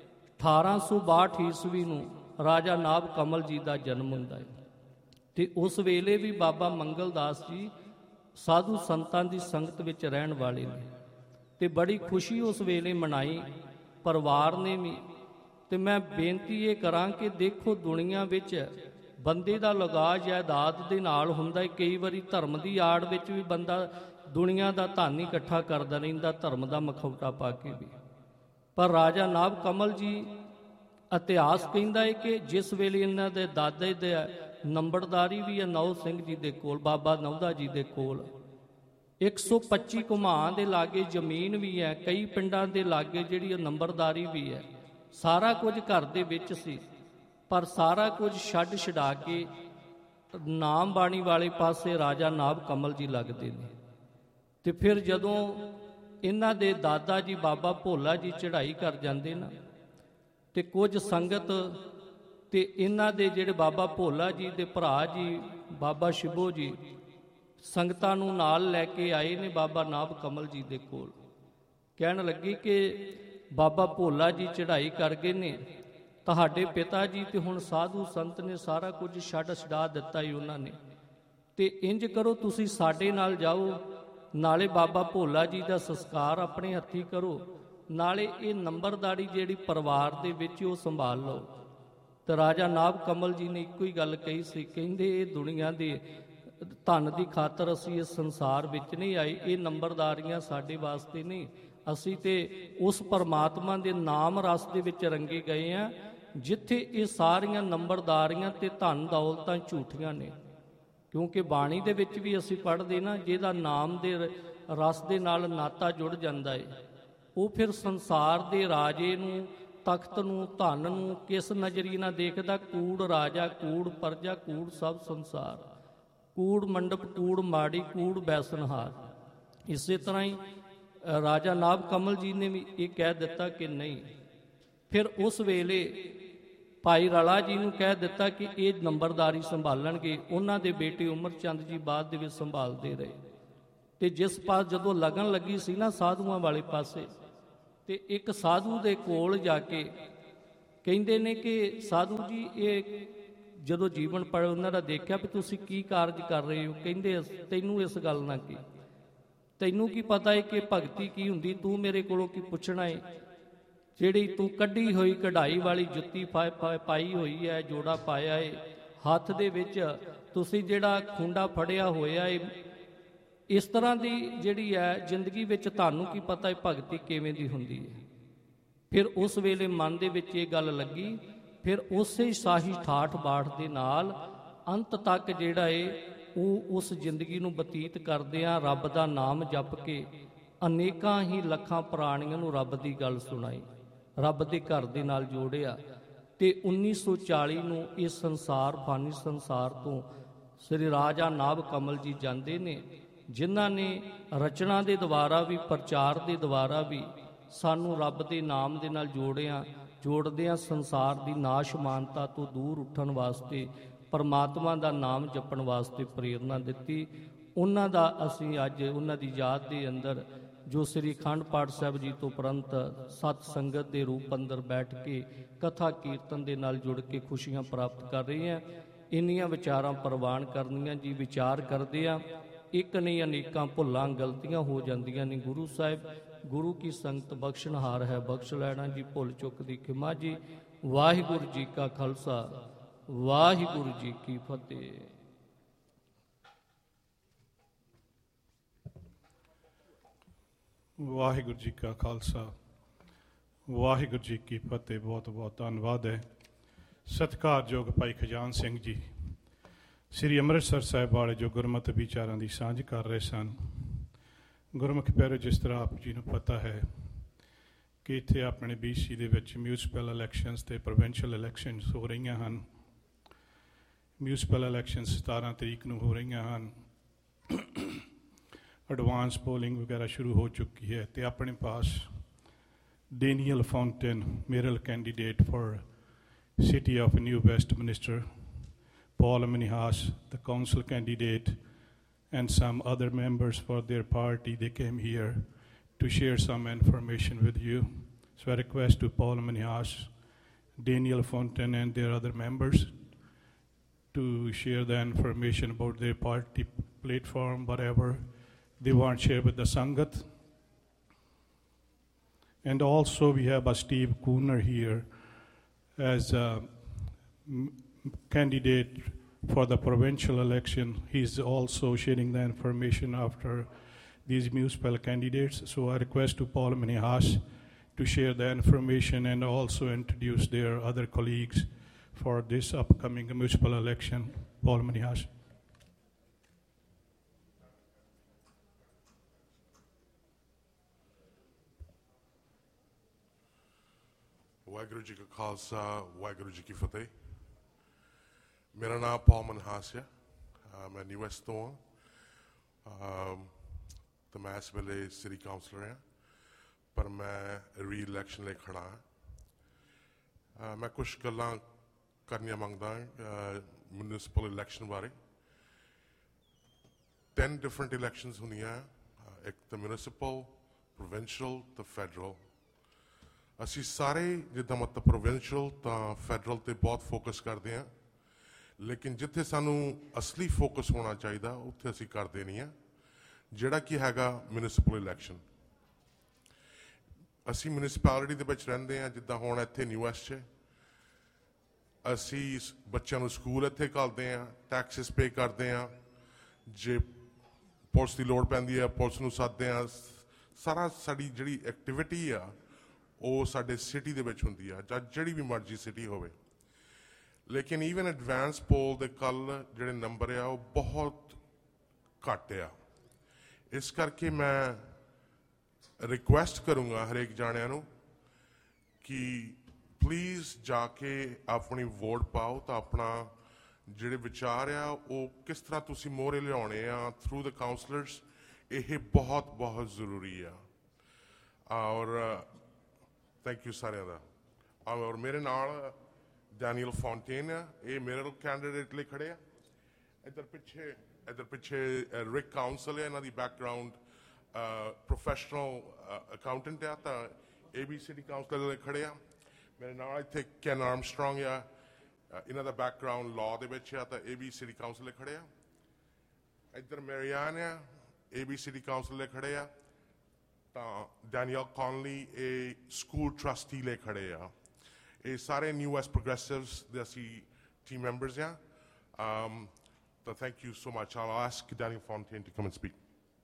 S1: 1862 ਈਸਵੀ ਨੂੰ ਰਾਜਾ ਨਾਭ ਕਮਲ ਜੀ ਦਾ ਜਨਮ ਹੁੰਦਾ ਹੈ। ਤੇ ਉਸ ਵੇਲੇ ਵੀ ਬਾਬਾ ਮੰਗਲਦਾਸ ਜੀ ਸਾਧੂ ਸੰਤਾਂ ਦੀ ਸੰਗਤ ਵਿੱਚ ਰਹਿਣ ਵਾਲੇ ਨੇ ਤੇ ਬੜੀ ਖੁਸ਼ੀ ਉਸ ਵੇਲੇ ਮਨਾਈ ਪਰਿਵਾਰ ਨੇ ਵੀ। ਤੇ ਮੈਂ ਬੇਨਤੀ ਇਹ ਕਰਾਂ ਕਿ ਦੇਖੋ ਦੁਨੀਆ ਵਿੱਚ ਬੰਦੇ ਦਾ ਲਗਾਅ ਜਾਇਦਾਦ ਦੇ ਨਾਲ ਹੁੰਦਾ ਹੈ। ਕਈ ਵਾਰੀ ਧਰਮ ਦੀ ਆੜ ਵਿੱਚ ਵੀ ਬੰਦਾ ਦੁਨੀਆ ਦਾ ਧਨ ਇਕੱਠਾ ਕਰਦਾ ਰਹਿੰਦਾ, ਧਰਮ ਦਾ ਮਖੌਟਾ ਪਾ ਕੇ ਵੀ। ਪਰ ਰਾਜਾ ਨਾਭ ਕਮਲ ਜੀ, ਇਤਿਹਾਸ ਕਹਿੰਦਾ ਹੈ ਕਿ ਜਿਸ ਵੇਲੇ ਇਹਨਾਂ ਦੇ ਦਾਦੇ ਦੇ ਨੰਬਰਦਾਰੀ ਵੀ ਹੈ ਨੌ ਸਿੰਘ ਜੀ ਦੇ ਕੋਲ, ਬਾਬਾ ਨੌਦਾ ਜੀ ਦੇ ਕੋਲ 125 ਘੁਮਾਂ ਦੇ ਲਾਗੇ ਜ਼ਮੀਨ ਵੀ ਹੈ, ਕਈ ਪਿੰਡਾਂ ਦੇ ਲਾਗੇ ਜਿਹੜੀ ਨੰਬਰਦਾਰੀ ਵੀ ਹੈ, ਸਾਰਾ ਕੁਝ ਘਰ ਦੇ ਵਿੱਚ ਸੀ। ਪਰ ਸਾਰਾ ਕੁਝ ਛੱਡ ਛਡਾ ਕੇ ਨਾਮ ਬਾਣੀ ਵਾਲੇ ਪਾਸੇ ਰਾਜਾ ਨਾਭ ਕਮਲ ਜੀ ਲੱਗਦੇ ਨੇ। ਤੇ ਫਿਰ ਜਦੋਂ ਇਹਨਾਂ ਦੇ ਦਾਦਾ ਜੀ ਬਾਬਾ ਭੋਲਾ ਜੀ ਚੜ੍ਹਾਈ ਕਰ ਜਾਂਦੇ ਨਾ, ਤੇ ਕੁਝ ਸੰਗਤ ਤੇ ਇਹਨਾਂ ਦੇ ਜਿਹੜੇ ਬਾਬਾ ਭੋਲਾ ਜੀ ਦੇ ਭਰਾ ਜੀ ਬਾਬਾ ਸ਼ਿਬੋ ਜੀ ਸੰਗਤਾਂ ਨੂੰ ਨਾਲ ਲੈ ਕੇ ਆਏ ਨੇ ਬਾਬਾ ਨਾਭ ਕਮਲ ਜੀ ਦੇ ਕੋਲ। ਕਹਿਣ ਲੱਗੇ ਕਿ ਬਾਬਾ ਭੋਲਾ ਜੀ ਚੜ੍ਹਾਈ ਕਰ ਗਏ ਨੇ, ਤੁਹਾਡੇ ਪਿਤਾ ਜੀ ਤੇ ਹੁਣ ਸਾਧੂ ਸੰਤ ਨੇ ਸਾਰਾ ਕੁਝ ਛੱਡ ਛਡਾ ਦਿੱਤਾ ਹੀ ਉਹਨਾਂ ਨੇ, ਤੇ ਇੰਜ ਕਰੋ ਤੁਸੀਂ ਸਾਡੇ ਨਾਲ ਜਾਓ, ਨਾਲੇ ਬਾਬਾ ਭੋਲਾ ਜੀ ਦਾ ਸੰਸਕਾਰ ਆਪਣੇ ਹੱਥੀਂ ਕਰੋ, ਨਾਲੇ ਇਹ ਨੰਬਰਦਾਰੀ ਜਿਹੜੀ ਪਰਿਵਾਰ ਦੇ ਵਿੱਚ ਉਹ ਸੰਭਾਲ ਲਓ। ਤੇ ਰਾਜਾ ਨਾਭ ਕਮਲ ਜੀ ਨੇ ਇੱਕੋ ਹੀ ਗੱਲ ਕਹੀ ਸੀ, ਕਹਿੰਦੇ ਇਹ ਦੁਨੀਆ ਦੇ ਧਨ ਦੀ ਖਾਤਰ ਅਸੀਂ ਇਸ ਸੰਸਾਰ ਵਿੱਚ ਨਹੀਂ ਆਏ, ਇਹ ਨੰਬਰਦਾਰੀਆਂ ਸਾਡੇ ਵਾਸਤੇ ਨਹੀਂ, ਅਸੀਂ ਤੇ ਉਸ ਪਰਮਾਤਮਾ ਦੇ ਨਾਮ ਰਸ ਦੇ ਵਿੱਚ ਰੰਗੇ ਗਏ ਆ ਜਿੱਥੇ ਇਹ ਸਾਰੀਆਂ ਨੰਬਰਦਾਰੀਆਂ ਤੇ ਧਨ ਦੌਲਤਾਂ ਝੂਠੀਆਂ ਨੇ। ਕਿਉਂਕਿ ਬਾਣੀ ਦੇ ਵਿੱਚ ਵੀ ਅਸੀਂ ਪੜ੍ਹਦੇ ਨਾ, ਜਿਹਦਾ ਨਾਮ ਦੇ ਰਸ ਦੇ ਨਾਲ ਨਾਤਾ ਜੁੜ ਜਾਂਦਾ ਹੈ, ਉਹ ਫਿਰ ਸੰਸਾਰ ਦੇ ਰਾਜੇ ਨੂੰ, ਤਖਤ ਨੂੰ, ਧਨ ਨੂੰ ਕਿਸ ਨਜ਼ਰੀਏ ਨਾਲ ਦੇਖਦਾ? ਕੂੜ ਰਾਜਾ, ਕੂੜ ਪਰਜਾ, ਕੂੜ ਸਭ ਸੰਸਾਰ, ਕੂੜ ਮੰਡਪ, ਕੂੜ ਮਾੜੀ, ਕੂੜ ਬੈਸਨਹਾਰ। ਇਸੇ ਤਰ੍ਹਾਂ ਹੀ ਰਾਜਾ ਨਾਭ ਕਮਲ ਜੀ ਨੇ ਵੀ ਇਹ ਕਹਿ ਦਿੱਤਾ ਕਿ ਨਹੀਂ। ਫਿਰ ਉਸ ਵੇਲੇ ਭਾਈ ਰਾਲਾ ਜੀ ਨੂੰ ਕਹਿ ਦਿੱਤਾ ਕਿ ਇਹ ਨੰਬਰਦਾਰੀ ਸੰਭਾਲਣਗੇ। ਉਹਨਾਂ ਦੇ ਬੇਟੇ ਉਮਰ ਚੰਦ ਜੀ ਬਾਅਦ ਦੇ ਵਿੱਚ ਸੰਭਾਲਦੇ ਰਹੇ। ਤੇ ਜਿਸ ਪਾਸ ਜਦੋਂ ਲਗਨ ਲੱਗੀ ਸੀ ਨਾ ਸਾਧੂਆਂ ਵਾਲੇ ਪਾਸੇ, ਤੇ ਇੱਕ ਸਾਧੂ ਦੇ ਕੋਲ ਜਾ ਕੇ ਕਹਿੰਦੇ ਨੇ ਕਿ ਸਾਧੂ ਜੀ ਇਹ ਜਦੋਂ ਜੀਵਨ ਪੜ੍ਹ ਉਹਨਾਂ ਦਾ ਦੇਖਿਆ ਵੀ ਤੁਸੀਂ ਕੀ ਕਾਰਜ ਕਰ ਰਹੇ ਹੋ। ਕਹਿੰਦੇ ਤੈਨੂੰ ਇਸ ਗੱਲ ਨਾਲ ਕੀ, ਤੈਨੂੰ ਕੀ ਪਤਾ ਹੈ ਕਿ ਭਗਤੀ ਕੀ ਹੁੰਦੀ, ਤੂੰ ਮੇਰੇ ਕੋਲੋਂ ਕੀ ਪੁੱਛਣਾ ਹੈ। ਜਿਹੜੀ ਤੂੰ ਕੱਢੀ ਹੋਈ ਕਢਾਈ ਵਾਲੀ ਜੁੱਤੀ ਪਾਈ ਹੋਈ ਹੈ, ਜੋੜਾ ਪਾਇਆ ਹੈ, ਹੱਥ ਦੇ ਵਿੱਚ ਤੁਸੀਂ ਜਿਹੜਾ ਖੁੰਡਾ ਫੜਿਆ ਹੋਇਆ ਹੈ, ਇਸ ਤਰ੍ਹਾਂ ਦੀ ਜਿਹੜੀ ਹੈ ਜ਼ਿੰਦਗੀ ਵਿੱਚ ਤੁਹਾਨੂੰ ਕੀ ਪਤਾ ਹੈ ਭਗਤੀ ਕਿਵੇਂ ਦੀ ਹੁੰਦੀ ਹੈ। ਫਿਰ ਉਸ ਵੇਲੇ ਮਨ ਦੇ ਵਿੱਚ ਇਹ ਗੱਲ ਲੱਗੀ। ਫਿਰ ਉਸੇ ਸਾਹੀ ਠਾਠ ਬਾਠ ਦੇ ਨਾਲ ਅੰਤ ਤੱਕ ਜਿਹੜਾ ਹੈ ਉਹ ਉਸ ਜ਼ਿੰਦਗੀ ਨੂੰ ਬਤੀਤ ਕਰਦਿਆਂ ਰੱਬ ਦਾ ਨਾਮ ਜਪ ਕੇ ਅਨੇਕਾਂ ਹੀ ਲੱਖਾਂ ਪ੍ਰਾਣੀਆਂ ਨੂੰ ਰੱਬ ਦੀ ਗੱਲ ਸੁਣਾਈ, ਰੱਬ ਦੇ ਘਰ ਦੇ ਨਾਲ ਜੋੜਿਆ। ਤੇ 1940 ਨੂੰ ਇਸ ਸੰਸਾਰ ਫਾਨੀ ਸੰਸਾਰ ਤੋਂ ਸ੍ਰੀ ਰਾਜਾ ਨਾਭ ਕਮਲ ਜੀ ਜਾਂਦੇ ਨੇ, ਜਿਨ੍ਹਾਂ ਨੇ ਰਚਨਾ ਦੇ ਦੁਆਰਾ ਵੀ ਪ੍ਰਚਾਰ ਦੇ ਦੁਆਰਾ ਵੀ ਸਾਨੂੰ ਰੱਬ ਦੇ ਨਾਮ ਦੇ ਨਾਲ ਜੋੜਦਿਆਂ ਸੰਸਾਰ ਦੀ ਨਾਸ਼ਮਾਨਤਾ ਤੋਂ ਦੂਰ ਉੱਠਣ ਵਾਸਤੇ ਪਰਮਾਤਮਾ ਦਾ ਨਾਮ ਜਪਣ ਵਾਸਤੇ ਪ੍ਰੇਰਨਾ ਦਿੱਤੀ। ਉਹਨਾਂ ਦਾ ਅਸੀਂ ਅੱਜ ਉਹਨਾਂ ਦੀ ਯਾਦ ਦੇ ਅੰਦਰ ਜੋ ਸ੍ਰੀ ਅਖੰਡ ਪਾਠ ਸਾਹਿਬ ਜੀ ਤੋਂ ਉਪਰੰਤ ਸਤ ਸੰਗਤ ਦੇ ਰੂਪ ਅੰਦਰ ਬੈਠ ਕੇ ਕਥਾ ਕੀਰਤਨ ਦੇ ਨਾਲ ਜੁੜ ਕੇ ਖੁਸ਼ੀਆਂ ਪ੍ਰਾਪਤ ਕਰ ਰਹੇ ਹਾਂ। ਇੰਨੀਆਂ ਵਿਚਾਰਾਂ ਪ੍ਰਵਾਨ ਕਰਨੀਆਂ ਜੀ। ਵਿਚਾਰ ਕਰਦੇ ਆ, ਇੱਕ ਨਹੀਂ ਅਨੇਕਾਂ ਭੁੱਲਾਂ ਗਲਤੀਆਂ ਹੋ ਜਾਂਦੀਆਂ ਨੇ। ਗੁਰੂ ਸਾਹਿਬ ਗੁਰੂ ਕੀ ਸੰਗਤ ਬਖਸ਼ਣਹਾਰ ਹੈ, ਬਖਸ਼ ਲੈਣਾ ਜੀ। ਭੁੱਲ ਚੁੱਕ ਦੀ ਖਿਮਾ ਜੀ। ਵਾਹਿਗੁਰੂ ਜੀ ਕਾ ਖਾਲਸਾ, ਵਾਹਿਗੁਰੂ ਜੀ ਕੀ ਫਤਿਹ।
S2: ਵਾਹਿਗੁਰੂ ਜੀ ਕਾ ਖਾਲਸਾ, ਵਾਹਿਗੁਰੂ ਜੀ ਕੀ ਫਤਿਹ। ਬਹੁਤ ਬਹੁਤ ਧੰਨਵਾਦ ਹੈ। ਸਤਿਕਾਰਯੋਗ ਭਾਈ ਖਜਾਨ ਸਿੰਘ ਜੀ ਸ੍ਰੀ ਅੰਮ੍ਰਿਤਸਰ ਸਾਹਿਬ ਵਾਲੇ ਜੋ ਗੁਰਮਤਿ ਵਿਚਾਰਾਂ ਦੀ ਸਾਂਝ ਕਰ ਰਹੇ ਸਨ। ਗੁਰਮੁਖ ਪਿਆਰਿਓ, ਜਿਸ ਤਰ੍ਹਾਂ ਆਪ ਜੀ ਨੂੰ ਪਤਾ ਹੈ ਕਿ ਇੱਥੇ ਆਪਣੇ BC ਦੇ ਵਿੱਚ ਮਿਊਨਿਸਪਲ ਇਲੈਕਸ਼ਨਸ ਅਤੇ ਪ੍ਰੋਵਿੰਸ਼ੀਅਲ ਇਲੈਕਸ਼ਨਸ ਹੋ ਰਹੀਆਂ ਹਨ। ਮਿਊਨਿਸਪਲ ਇਲੈਕਸ਼ਨਸ 17 ਤਰੀਕ ਨੂੰ ਹੋ ਰਹੀਆਂ ਹਨ। ਐਡਵਾਂਸ ਪੋਲਿੰਗ ਵਗੈਰਾ ਸ਼ੁਰੂ ਹੋ ਚੁੱਕੀ ਹੈ ਅਤੇ ਆਪਣੇ ਪਾਸ Daniel fountain ਮੇਰਲ candidate for city of new ਵੈਸਟਮਿਨਿਸਟਰ, Paul Minhas, the council candidate, and some other members for their party, they came here to share some information with you. So I request to Paul Minhas, Daniel Fontaine, and their other members to share the information about their party platform, whatever they want to share with the Sangat. And also we have Steve Cooner here as a candidate for the provincial election. He's also sharing the information after these municipal candidates. So I request to Paul Minhas to share the information and also introduce their other colleagues for this upcoming municipal election. Paul Minhas.
S3: Waheguru ji ਕਾ ਖਾਲਸਾ, ਵਾਹਿਗੁਰੂ ਜੀ ਕੀ ਫਤਿਹ। ਮੇਰਾ ਨਾਮ ਪੌਲ ਮਨਹਾਸ ਹੈ। ਮੈਂ ਨਿਊਐਸ ਤੋਂ ਹਾਂ ਅਤੇ ਮੈਂ ਇਸ ਵੇਲੇ ਸਿਟੀ ਕਾਉਂਸਲਰ ਹਾਂ, ਪਰ ਮੈਂ ਰੀ-ਇਲੈਕਸ਼ਨ ਲਈ ਖੜ੍ਹਾ ਹਾਂ। ਮੈਂ ਕੁਛ ਗੱਲਾਂ ਕਰਨੀਆਂ ਮੰਗਦਾ ਮਿਊਨਿਸਪਲ ਇਲੈਕਸ਼ਨ ਬਾਰੇ। 10 ਡਿਫਰੈਂਟ ਇਲੈਕਸ਼ਨਸ ਹੁੰਦੀਆਂ, ਇੱਕ ਤਾਂ ਮਿਊਨਿਸਪਲ, ਪ੍ਰੋਵਿੰਸ਼ੀਅਲ ਅਤੇ ਫੈਡਰਲ। ਅਸੀਂ ਸਾਰੇ ਜਿੱਦਾਂ ਮਤਲਬ ਪ੍ਰੋਵਿੰਸ਼ੀਅਲ ਤਾਂ ਫੈਡਰਲ 'ਤੇ ਬਹੁਤ ਫੋਕਸ ਕਰਦੇ ਹਾਂ, ਲੇਕਿਨ ਜਿੱਥੇ ਸਾਨੂੰ ਅਸਲੀ ਫੋਕਸ ਹੋਣਾ ਚਾਹੀਦਾ ਉੱਥੇ ਅਸੀਂ ਕਰਦੇ ਨਹੀਂ ਹਾਂ, ਜਿਹੜਾ ਕਿ ਹੈਗਾ ਮਿਊਨਿਸਪਲ ਇਲੈਕਸ਼ਨ। ਅਸੀਂ ਮਿਊਨਿਸਪੈਲਿਟੀ ਦੇ ਵਿੱਚ ਰਹਿੰਦੇ ਹਾਂ, ਜਿੱਦਾਂ ਹੁਣ ਇੱਥੇ ਨਿਊਐਸ 'ਚ ਅਸੀਂ ਬੱਚਿਆਂ ਨੂੰ ਸਕੂਲ ਇੱਥੇ ਘੱਲਦੇ ਹਾਂ, ਟੈਕਸਿਸ ਪੇ ਕਰਦੇ ਹਾਂ, ਜੇ ਪੁਲਿਸ ਦੀ ਲੋੜ ਪੈਂਦੀ ਹੈ ਪੁਲਿਸ ਨੂੰ ਸੱਦਦੇ ਹਾਂ। ਸਾਰਾ ਸਾਡੀ ਜਿਹੜੀ ਐਕਟੀਵਿਟੀ ਆ ਉਹ ਸਾਡੇ ਸਿਟੀ ਦੇ ਵਿੱਚ ਹੁੰਦੀ ਆ, ਜਾਂ ਜਿਹੜੀ ਵੀ ਮਰਜ਼ੀ ਸਿਟੀ ਹੋਵੇ। ਲੇਕਿਨ ਈਵਨ ਐਡਵਾਂਸ ਪੋਲ ਦੇ ਕੱਲ੍ਹ ਜਿਹੜੇ ਨੰਬਰ ਆ ਉਹ ਬਹੁਤ ਘੱਟ ਆ। ਇਸ ਕਰਕੇ ਮੈਂ ਰਿਕੁਐਸਟ ਕਰੂੰਗਾ ਹਰੇਕ ਜਾਣਿਆਂ ਨੂੰ ਕਿ ਪਲੀਜ਼ ਜਾ ਕੇ ਆਪਣੀ ਵੋਟ ਪਾਓ, ਤਾਂ ਆਪਣਾ ਜਿਹੜੇ ਵਿਚਾਰ ਆ ਉਹ ਕਿਸ ਤਰ੍ਹਾਂ ਤੁਸੀਂ ਮੋਹਰੇ ਲਿਆਉਣੇ ਆ ਥਰੂ ਦ ਕਾਉਂਸਲਰਸ, ਇਹ ਬਹੁਤ ਬਹੁਤ ਜ਼ਰੂਰੀ ਆ। ਔਰ ਥੈਂਕ ਯੂ ਸਾਰਿਆਂ ਦਾ। ਔਰ ਮੇਰੇ ਨਾਲ ਡੈਨੀਅਲ ਫੌਂਟੇਨ ਆ, ਇਹ ਮੇਰਲ ਕੈਂਡੀਡੇਟ ਲਈ ਖੜੇ ਆ। ਇੱਧਰ ਪਿੱਛੇ ਰਿਕ ਕਾਉਂਸਲ ਹੈ, ਇਹਨਾਂ ਦੀ ਬੈਕਗਰਾਊਂਡ ਪ੍ਰੋਫੈਸ਼ਨਲ ਅਕਾਊਂਟੈਂਟ ਆ, ਤਾਂ ABCD ਕਾਉਂਸਲ ਲਈ ਖੜੇ ਆ। ਮੇਰੇ ਨਾਲ ਇੱਥੇ ਕੈਨ ਆਰਮਸਟਰੋਂਗ ਆ, ਇਹਨਾਂ ਦਾ ਬੈਕਗਰਾਊਂਡ ਲਾਅ ਦੇ ਵਿੱਚ ਆ, ਤਾਂ ABCD ਕਾਉਂਸਲ ਲਈ ਖੜੇ ਆ। ਇੱਧਰ ਮੈਰੀਆਨ ਆ, ABCD ਕਾਉਂਸਲ ਲਈ ਖੜੇ ਆ। ਤਾਂ ਡੈਨੀਅਲ ਕੌਨਲੀ ਇਹ ਸਕੂਲ ਟਰਸਟੀ ਲਈ ਖੜੇ ਆ। ਇਹ ਸਾਰੇ ਨਿਊ ਵੈਸਟ ਪ੍ਰੋਗਰੈਸਿਵਸ ਦੇ ਅਸੀਂ ਟੀਮ ਮੈਂਬਰਸ ਆ। So thank you so much. I'll ask Daniel Fontaine to come and speak.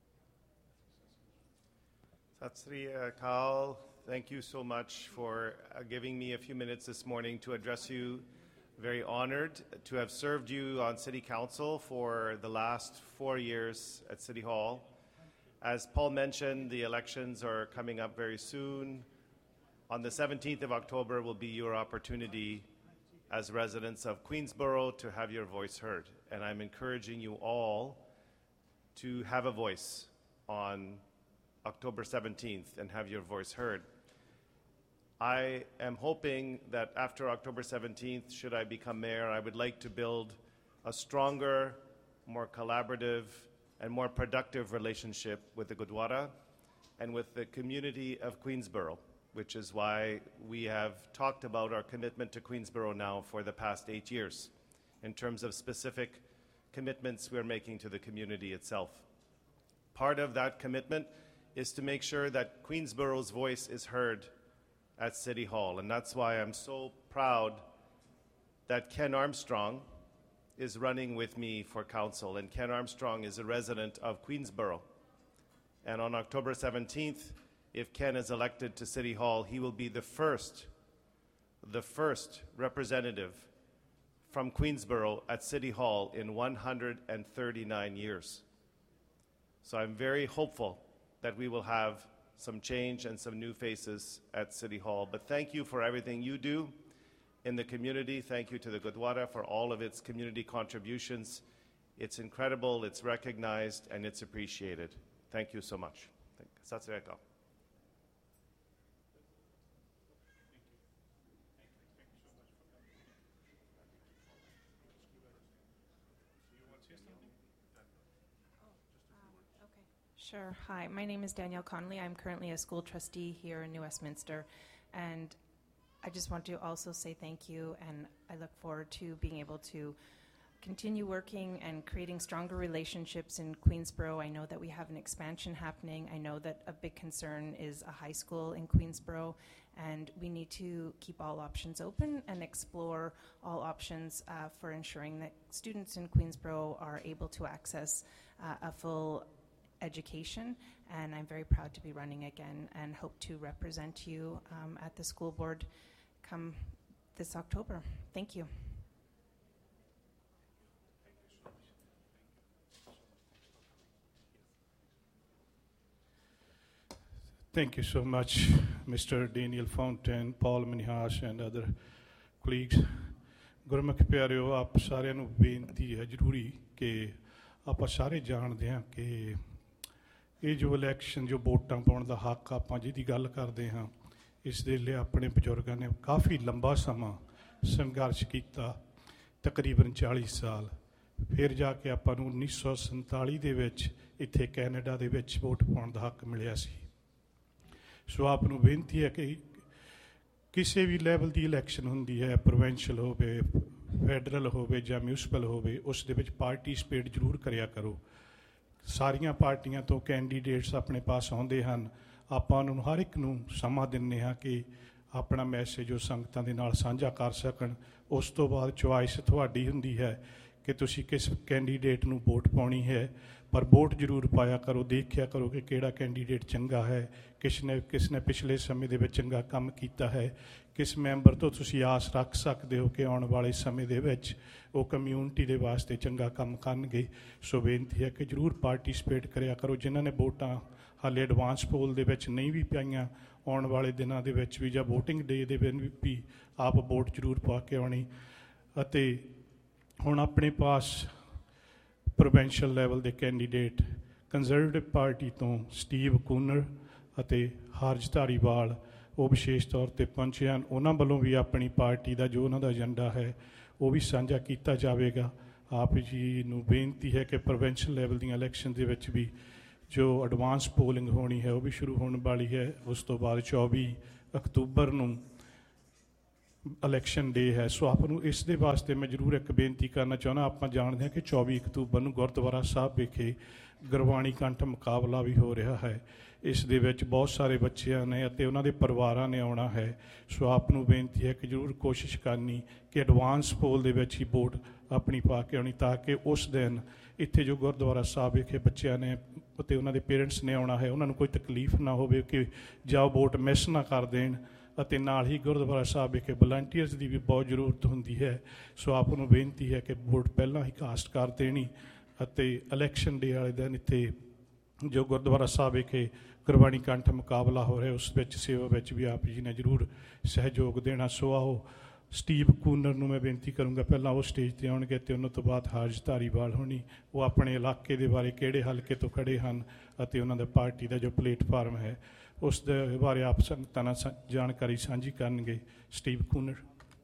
S4: Sat Sri Akal, thank you so much for giving me a few minutes this morning to address you. Very honored to have served you on City Council for the last 4 years at City Hall. As Paul mentioned, the elections are coming up very soon. On the 17th of October will be your opportunity as residents of Queensborough to have your voice heard. And I'm encouraging you all to have a voice on October 17th and have your voice heard. I am hoping that after October 17th, should I become mayor, I would like to build a stronger, more collaborative, and more productive relationship with the Gurdwara and with the community of Queensborough, which is why we have talked about our commitment to Queensborough now for the past 8 years in terms of specific commitments we're making to the community itself. Part of that commitment is to make sure that Queensborough's voice is heard at City Hall, and that's why I'm so proud that Ken Armstrong is running with me for council, and Ken Armstrong is a resident of Queensborough. And on October 17th, if Ken is elected to City Hall, he will be the first representative from Queensborough at City Hall in 139 years. So I'm very hopeful that we will have some change and some new faces at City Hall. But thank you for everything you do in the community. Thank you to the Gurdwara for all of its community contributions. It's incredible, it's recognized, and it's appreciated. Thank you so much. Sat Sri Akal.
S5: Sure. Hi, my name is Danielle Connolly. I'm currently a school trustee here in New Westminster, and I just want to also say thank you, and I look forward to being able to continue working and creating stronger relationships in Queensborough. I know that we have an expansion happening. I know that a big concern is a high school in Queensborough, and we need to keep all options open and explore all options for ensuring that students in Queensborough are able to access a full education, and I'm very proud to be running again and hope to represent you at the school board come this October. Thank you.
S2: Thank you so much, Mr. Daniel Fontaine, Paul Minhas, and other colleagues. ਗੁਰਮੁਖ ਪਿਆਰਿਓ, ਆਪ ਸਾਰਿਆਂ ਨੂੰ ਬੇਨਤੀ ਹੈ ਜ਼ਰੂਰੀ ਕਿ ਆਪਾਂ ਸਾਰੇ ਜਾਣਦੇ ਹਾਂ ਕਿ ਇਹ ਜੋ ਇਲੈਕਸ਼ਨ, ਜੋ ਵੋਟਾਂ ਪਾਉਣ ਦਾ ਹੱਕ ਆਪਾਂ ਜਿਹਦੀ ਗੱਲ ਕਰਦੇ ਹਾਂ, ਇਸ ਦੇ ਲਈ ਆਪਣੇ ਬਜ਼ੁਰਗਾਂ ਨੇ ਕਾਫੀ ਲੰਬਾ ਸਮਾਂ ਸੰਘਰਸ਼ ਕੀਤਾ, ਤਕਰੀਬਨ 40 ਸਾਲ। ਫਿਰ ਜਾ ਕੇ ਆਪਾਂ ਨੂੰ 1947 ਦੇ ਵਿੱਚ ਇੱਥੇ ਕੈਨੇਡਾ ਦੇ ਵਿੱਚ ਵੋਟ ਪਾਉਣ ਦਾ ਹੱਕ ਮਿਲਿਆ ਸੀ। ਸੋ ਆਪ ਨੂੰ ਬੇਨਤੀ ਹੈ ਕਿ ਕਿਸੇ ਵੀ ਲੈਵਲ ਦੀ ਇਲੈਕਸ਼ਨ ਹੁੰਦੀ ਹੈ, ਪ੍ਰੋਵਿੰਸ਼ੀਅਲ ਹੋਵੇ, ਫੈਡਰਲ ਹੋਵੇ ਜਾਂ ਮਿਊਨਿਸਪਲ ਹੋਵੇ, ਉਸ ਦੇ ਵਿੱਚ ਪਾਰਟੀਸਪੇਟ ਜ਼ਰੂਰ ਕਰਿਆ ਕਰੋ। ਸਾਰੀਆਂ ਪਾਰਟੀਆਂ ਤੋਂ ਕੈਂਡੀਡੇਟਸ ਆਪਣੇ ਪਾਸ ਆਉਂਦੇ ਹਨ, ਆਪਾਂ ਉਹਨਾਂ ਨੂੰ ਹਰ ਇੱਕ ਨੂੰ ਸਮਾਂ ਦਿੰਦੇ ਹਾਂ ਕਿ ਆਪਣਾ ਮੈਸੇਜ ਉਹ ਸੰਗਤਾਂ ਦੇ ਨਾਲ ਸਾਂਝਾ ਕਰ ਸਕਣ। ਉਸ ਤੋਂ ਬਾਅਦ ਚੁਆਇਸ ਤੁਹਾਡੀ ਹੁੰਦੀ ਹੈ ਕਿ ਤੁਸੀਂ ਕਿਸ ਕੈਂਡੀਡੇਟ ਨੂੰ ਵੋਟ ਪਾਉਣੀ ਹੈ, ਪਰ ਵੋਟ ਜ਼ਰੂਰ ਪਾਇਆ ਕਰੋ। ਦੇਖਿਆ ਕਰੋ ਕਿ ਕਿਹੜਾ ਕੈਂਡੀਡੇਟ ਚੰਗਾ ਹੈ, ਕਿਸ ਨੇ ਪਿਛਲੇ ਸਮੇਂ ਦੇ ਵਿੱਚ ਚੰਗਾ ਕੰਮ ਕੀਤਾ ਹੈ, ਕਿਸ ਮੈਂਬਰ ਤੋਂ ਤੁਸੀਂ ਆਸ ਰੱਖ ਸਕਦੇ ਹੋ ਕਿ ਆਉਣ ਵਾਲੇ ਸਮੇਂ ਦੇ ਵਿੱਚ ਉਹ ਕਮਿਊਨਿਟੀ ਦੇ ਵਾਸਤੇ ਚੰਗਾ ਕੰਮ ਕਰਨਗੇ। ਸੋ ਬੇਨਤੀ ਹੈ ਕਿ ਜ਼ਰੂਰ ਪਾਰਟੀਸਪੇਟ ਕਰਿਆ ਕਰੋ। ਜਿਨ੍ਹਾਂ ਨੇ ਵੋਟਾਂ ਹਾਲੇ ਐਡਵਾਂਸ ਪੋਲ ਦੇ ਵਿੱਚ ਨਹੀਂ ਵੀ ਪਾਈਆਂ, ਆਉਣ ਵਾਲੇ ਦਿਨਾਂ ਦੇ ਵਿੱਚ ਵੀ ਜਾਂ ਵੋਟਿੰਗ ਡੇ ਦੇ ਦਿਨ ਵੀ ਆਪ ਵੋਟ ਜ਼ਰੂਰ ਪਾ ਕੇ ਆਉਣੀ। ਅਤੇ ਹੁਣ ਆਪਣੇ ਪਾਸ ਪ੍ਰੋਵਿੰਸ਼ੀਅਲ ਲੈਵਲ ਦੇ ਕੈਂਡੀਡੇਟ ਕੰਜ਼ਰਵੇਟਿਵ ਪਾਰਟੀ ਤੋਂ ਸਟੀਵ ਕੂਨਰ ਅਤੇ ਹਾਰਜ ਧਾਰੀਵਾਲ ਉਹ ਵਿਸ਼ੇਸ਼ ਤੌਰ 'ਤੇ ਪਹੁੰਚੇ ਹਨ। ਉਹਨਾਂ ਵੱਲੋਂ ਵੀ ਆਪਣੀ ਪਾਰਟੀ ਦਾ ਜੋ ਉਹਨਾਂ ਦਾ ਏਜੰਡਾ ਹੈ ਉਹ ਵੀ ਸਾਂਝਾ ਕੀਤਾ ਜਾਵੇਗਾ। ਆਪ ਜੀ ਨੂੰ ਬੇਨਤੀ ਹੈ ਕਿ ਪ੍ਰੋਵਿੰਸ਼ੀਅਲ ਲੈਵਲ ਦੀਆਂ ਇਲੈਕਸ਼ਨ ਦੇ ਵਿੱਚ ਵੀ ਜੋ ਐਡਵਾਂਸ ਪੋਲਿੰਗ ਹੋਣੀ ਹੈ ਉਹ ਵੀ ਸ਼ੁਰੂ ਹੋਣ ਵਾਲੀ ਹੈ। ਉਸ ਤੋਂ ਬਾਅਦ 24 ਅਕਤੂਬਰ ਨੂੰ ਇਲੈਕਸ਼ਨ ਡੇ ਹੈ। ਸੋ ਆਪ ਨੂੰ ਇਸ ਦੇ ਵਾਸਤੇ ਮੈਂ ਜ਼ਰੂਰ ਇੱਕ ਬੇਨਤੀ ਕਰਨਾ ਚਾਹੁੰਦਾ। ਆਪਾਂ ਜਾਣਦੇ ਹਾਂ ਕਿ 24 ਅਕਤੂਬਰ ਨੂੰ ਗੁਰਦੁਆਰਾ ਸਾਹਿਬ ਵਿਖੇ ਗੁਰਬਾਣੀ ਕੰਠ ਮੁਕਾਬਲਾ ਵੀ ਹੋ ਰਿਹਾ ਹੈ। ਇਸ ਦੇ ਵਿੱਚ ਬਹੁਤ ਸਾਰੇ ਬੱਚਿਆਂ ਨੇ ਅਤੇ ਉਹਨਾਂ ਦੇ ਪਰਿਵਾਰਾਂ ਨੇ ਆਉਣਾ ਹੈ। ਸੋ ਆਪ ਨੂੰ ਬੇਨਤੀ ਹੈ ਕਿ ਜ਼ਰੂਰ ਕੋਸ਼ਿਸ਼ ਕਰਨੀ ਕਿ ਐਡਵਾਂਸ ਪੋਲ ਦੇ ਵਿੱਚ ਹੀ ਵੋਟ ਆਪਣੀ ਪਾ ਕੇ ਆਉਣੀ, ਤਾਂ ਕਿ ਉਸ ਦਿਨ ਇੱਥੇ ਜੋ ਗੁਰਦੁਆਰਾ ਸਾਹਿਬ ਵਿਖੇ ਬੱਚਿਆਂ ਨੇ ਅਤੇ ਉਹਨਾਂ ਦੇ ਪੇਰੈਂਟਸ ਨੇ ਆਉਣਾ ਹੈ ਉਹਨਾਂ ਨੂੰ ਕੋਈ ਤਕਲੀਫ ਨਾ ਹੋਵੇ ਕਿ ਜਾਂ ਵੋਟ ਮਿਸ ਨਾ ਕਰ ਦੇਣ। ਅਤੇ ਨਾਲ ਹੀ ਗੁਰਦੁਆਰਾ ਸਾਹਿਬ ਵਿਖੇ ਵਲੰਟੀਅਰਸ ਦੀ ਵੀ ਬਹੁਤ ਜ਼ਰੂਰਤ ਹੁੰਦੀ ਹੈ। ਸੋ ਆਪ ਨੂੰ ਬੇਨਤੀ ਹੈ ਕਿ ਵੋਟ ਪਹਿਲਾਂ ਹੀ ਕਾਸਟ ਕਰ ਦੇਣੀ ਅਤੇ ਇਲੈਕਸ਼ਨ ਡੇ ਵਾਲੇ ਦਿਨ ਇੱਥੇ ਜੋ ਗੁਰਦੁਆਰਾ ਸਾਹਿਬ ਵਿਖੇ ਗੁਰਬਾਣੀ ਕੰਠ ਮੁਕਾਬਲਾ ਹੋ ਰਿਹਾ ਉਸ ਵਿੱਚ ਸੇਵਾ ਵਿੱਚ ਵੀ ਆਪ ਜੀ ਨੇ ਜ਼ਰੂਰ ਸਹਿਯੋਗ ਦੇਣਾ। ਸੋ ਆਓ ਸਟੀਵ ਕੂਨਰ ਨੂੰ ਮੈਂ ਬੇਨਤੀ ਕਰੂੰਗਾ, ਪਹਿਲਾਂ ਉਹ ਸਟੇਜ 'ਤੇ ਆਉਣਗੇ ਅਤੇ ਉਹਨਾਂ ਤੋਂ ਬਾਅਦ ਹਾਰਜ ਧਾਰੀਵਾਲ ਹੋਣੀ। ਉਹ ਆਪਣੇ ਇਲਾਕੇ ਦੇ ਬਾਰੇ ਕਿਹੜੇ ਹਲਕੇ ਤੋਂ ਖੜ੍ਹੇ ਹਨ ਅਤੇ ਉਹਨਾਂ ਦਾ ਪਾਰਟੀ ਦਾ ਜੋ ਪਲੇਟਫਾਰਮ ਹੈ ਉਸ ਦੇ ਬਾਰੇ ਆਪ ਸੰਗਤਾਂ ਨਾਲ ਜਾਣਕਾਰੀ ਸਾਂਝੀ ਕਰਨਗੇ। ਸਟੀਵ ਕੂਨਰ।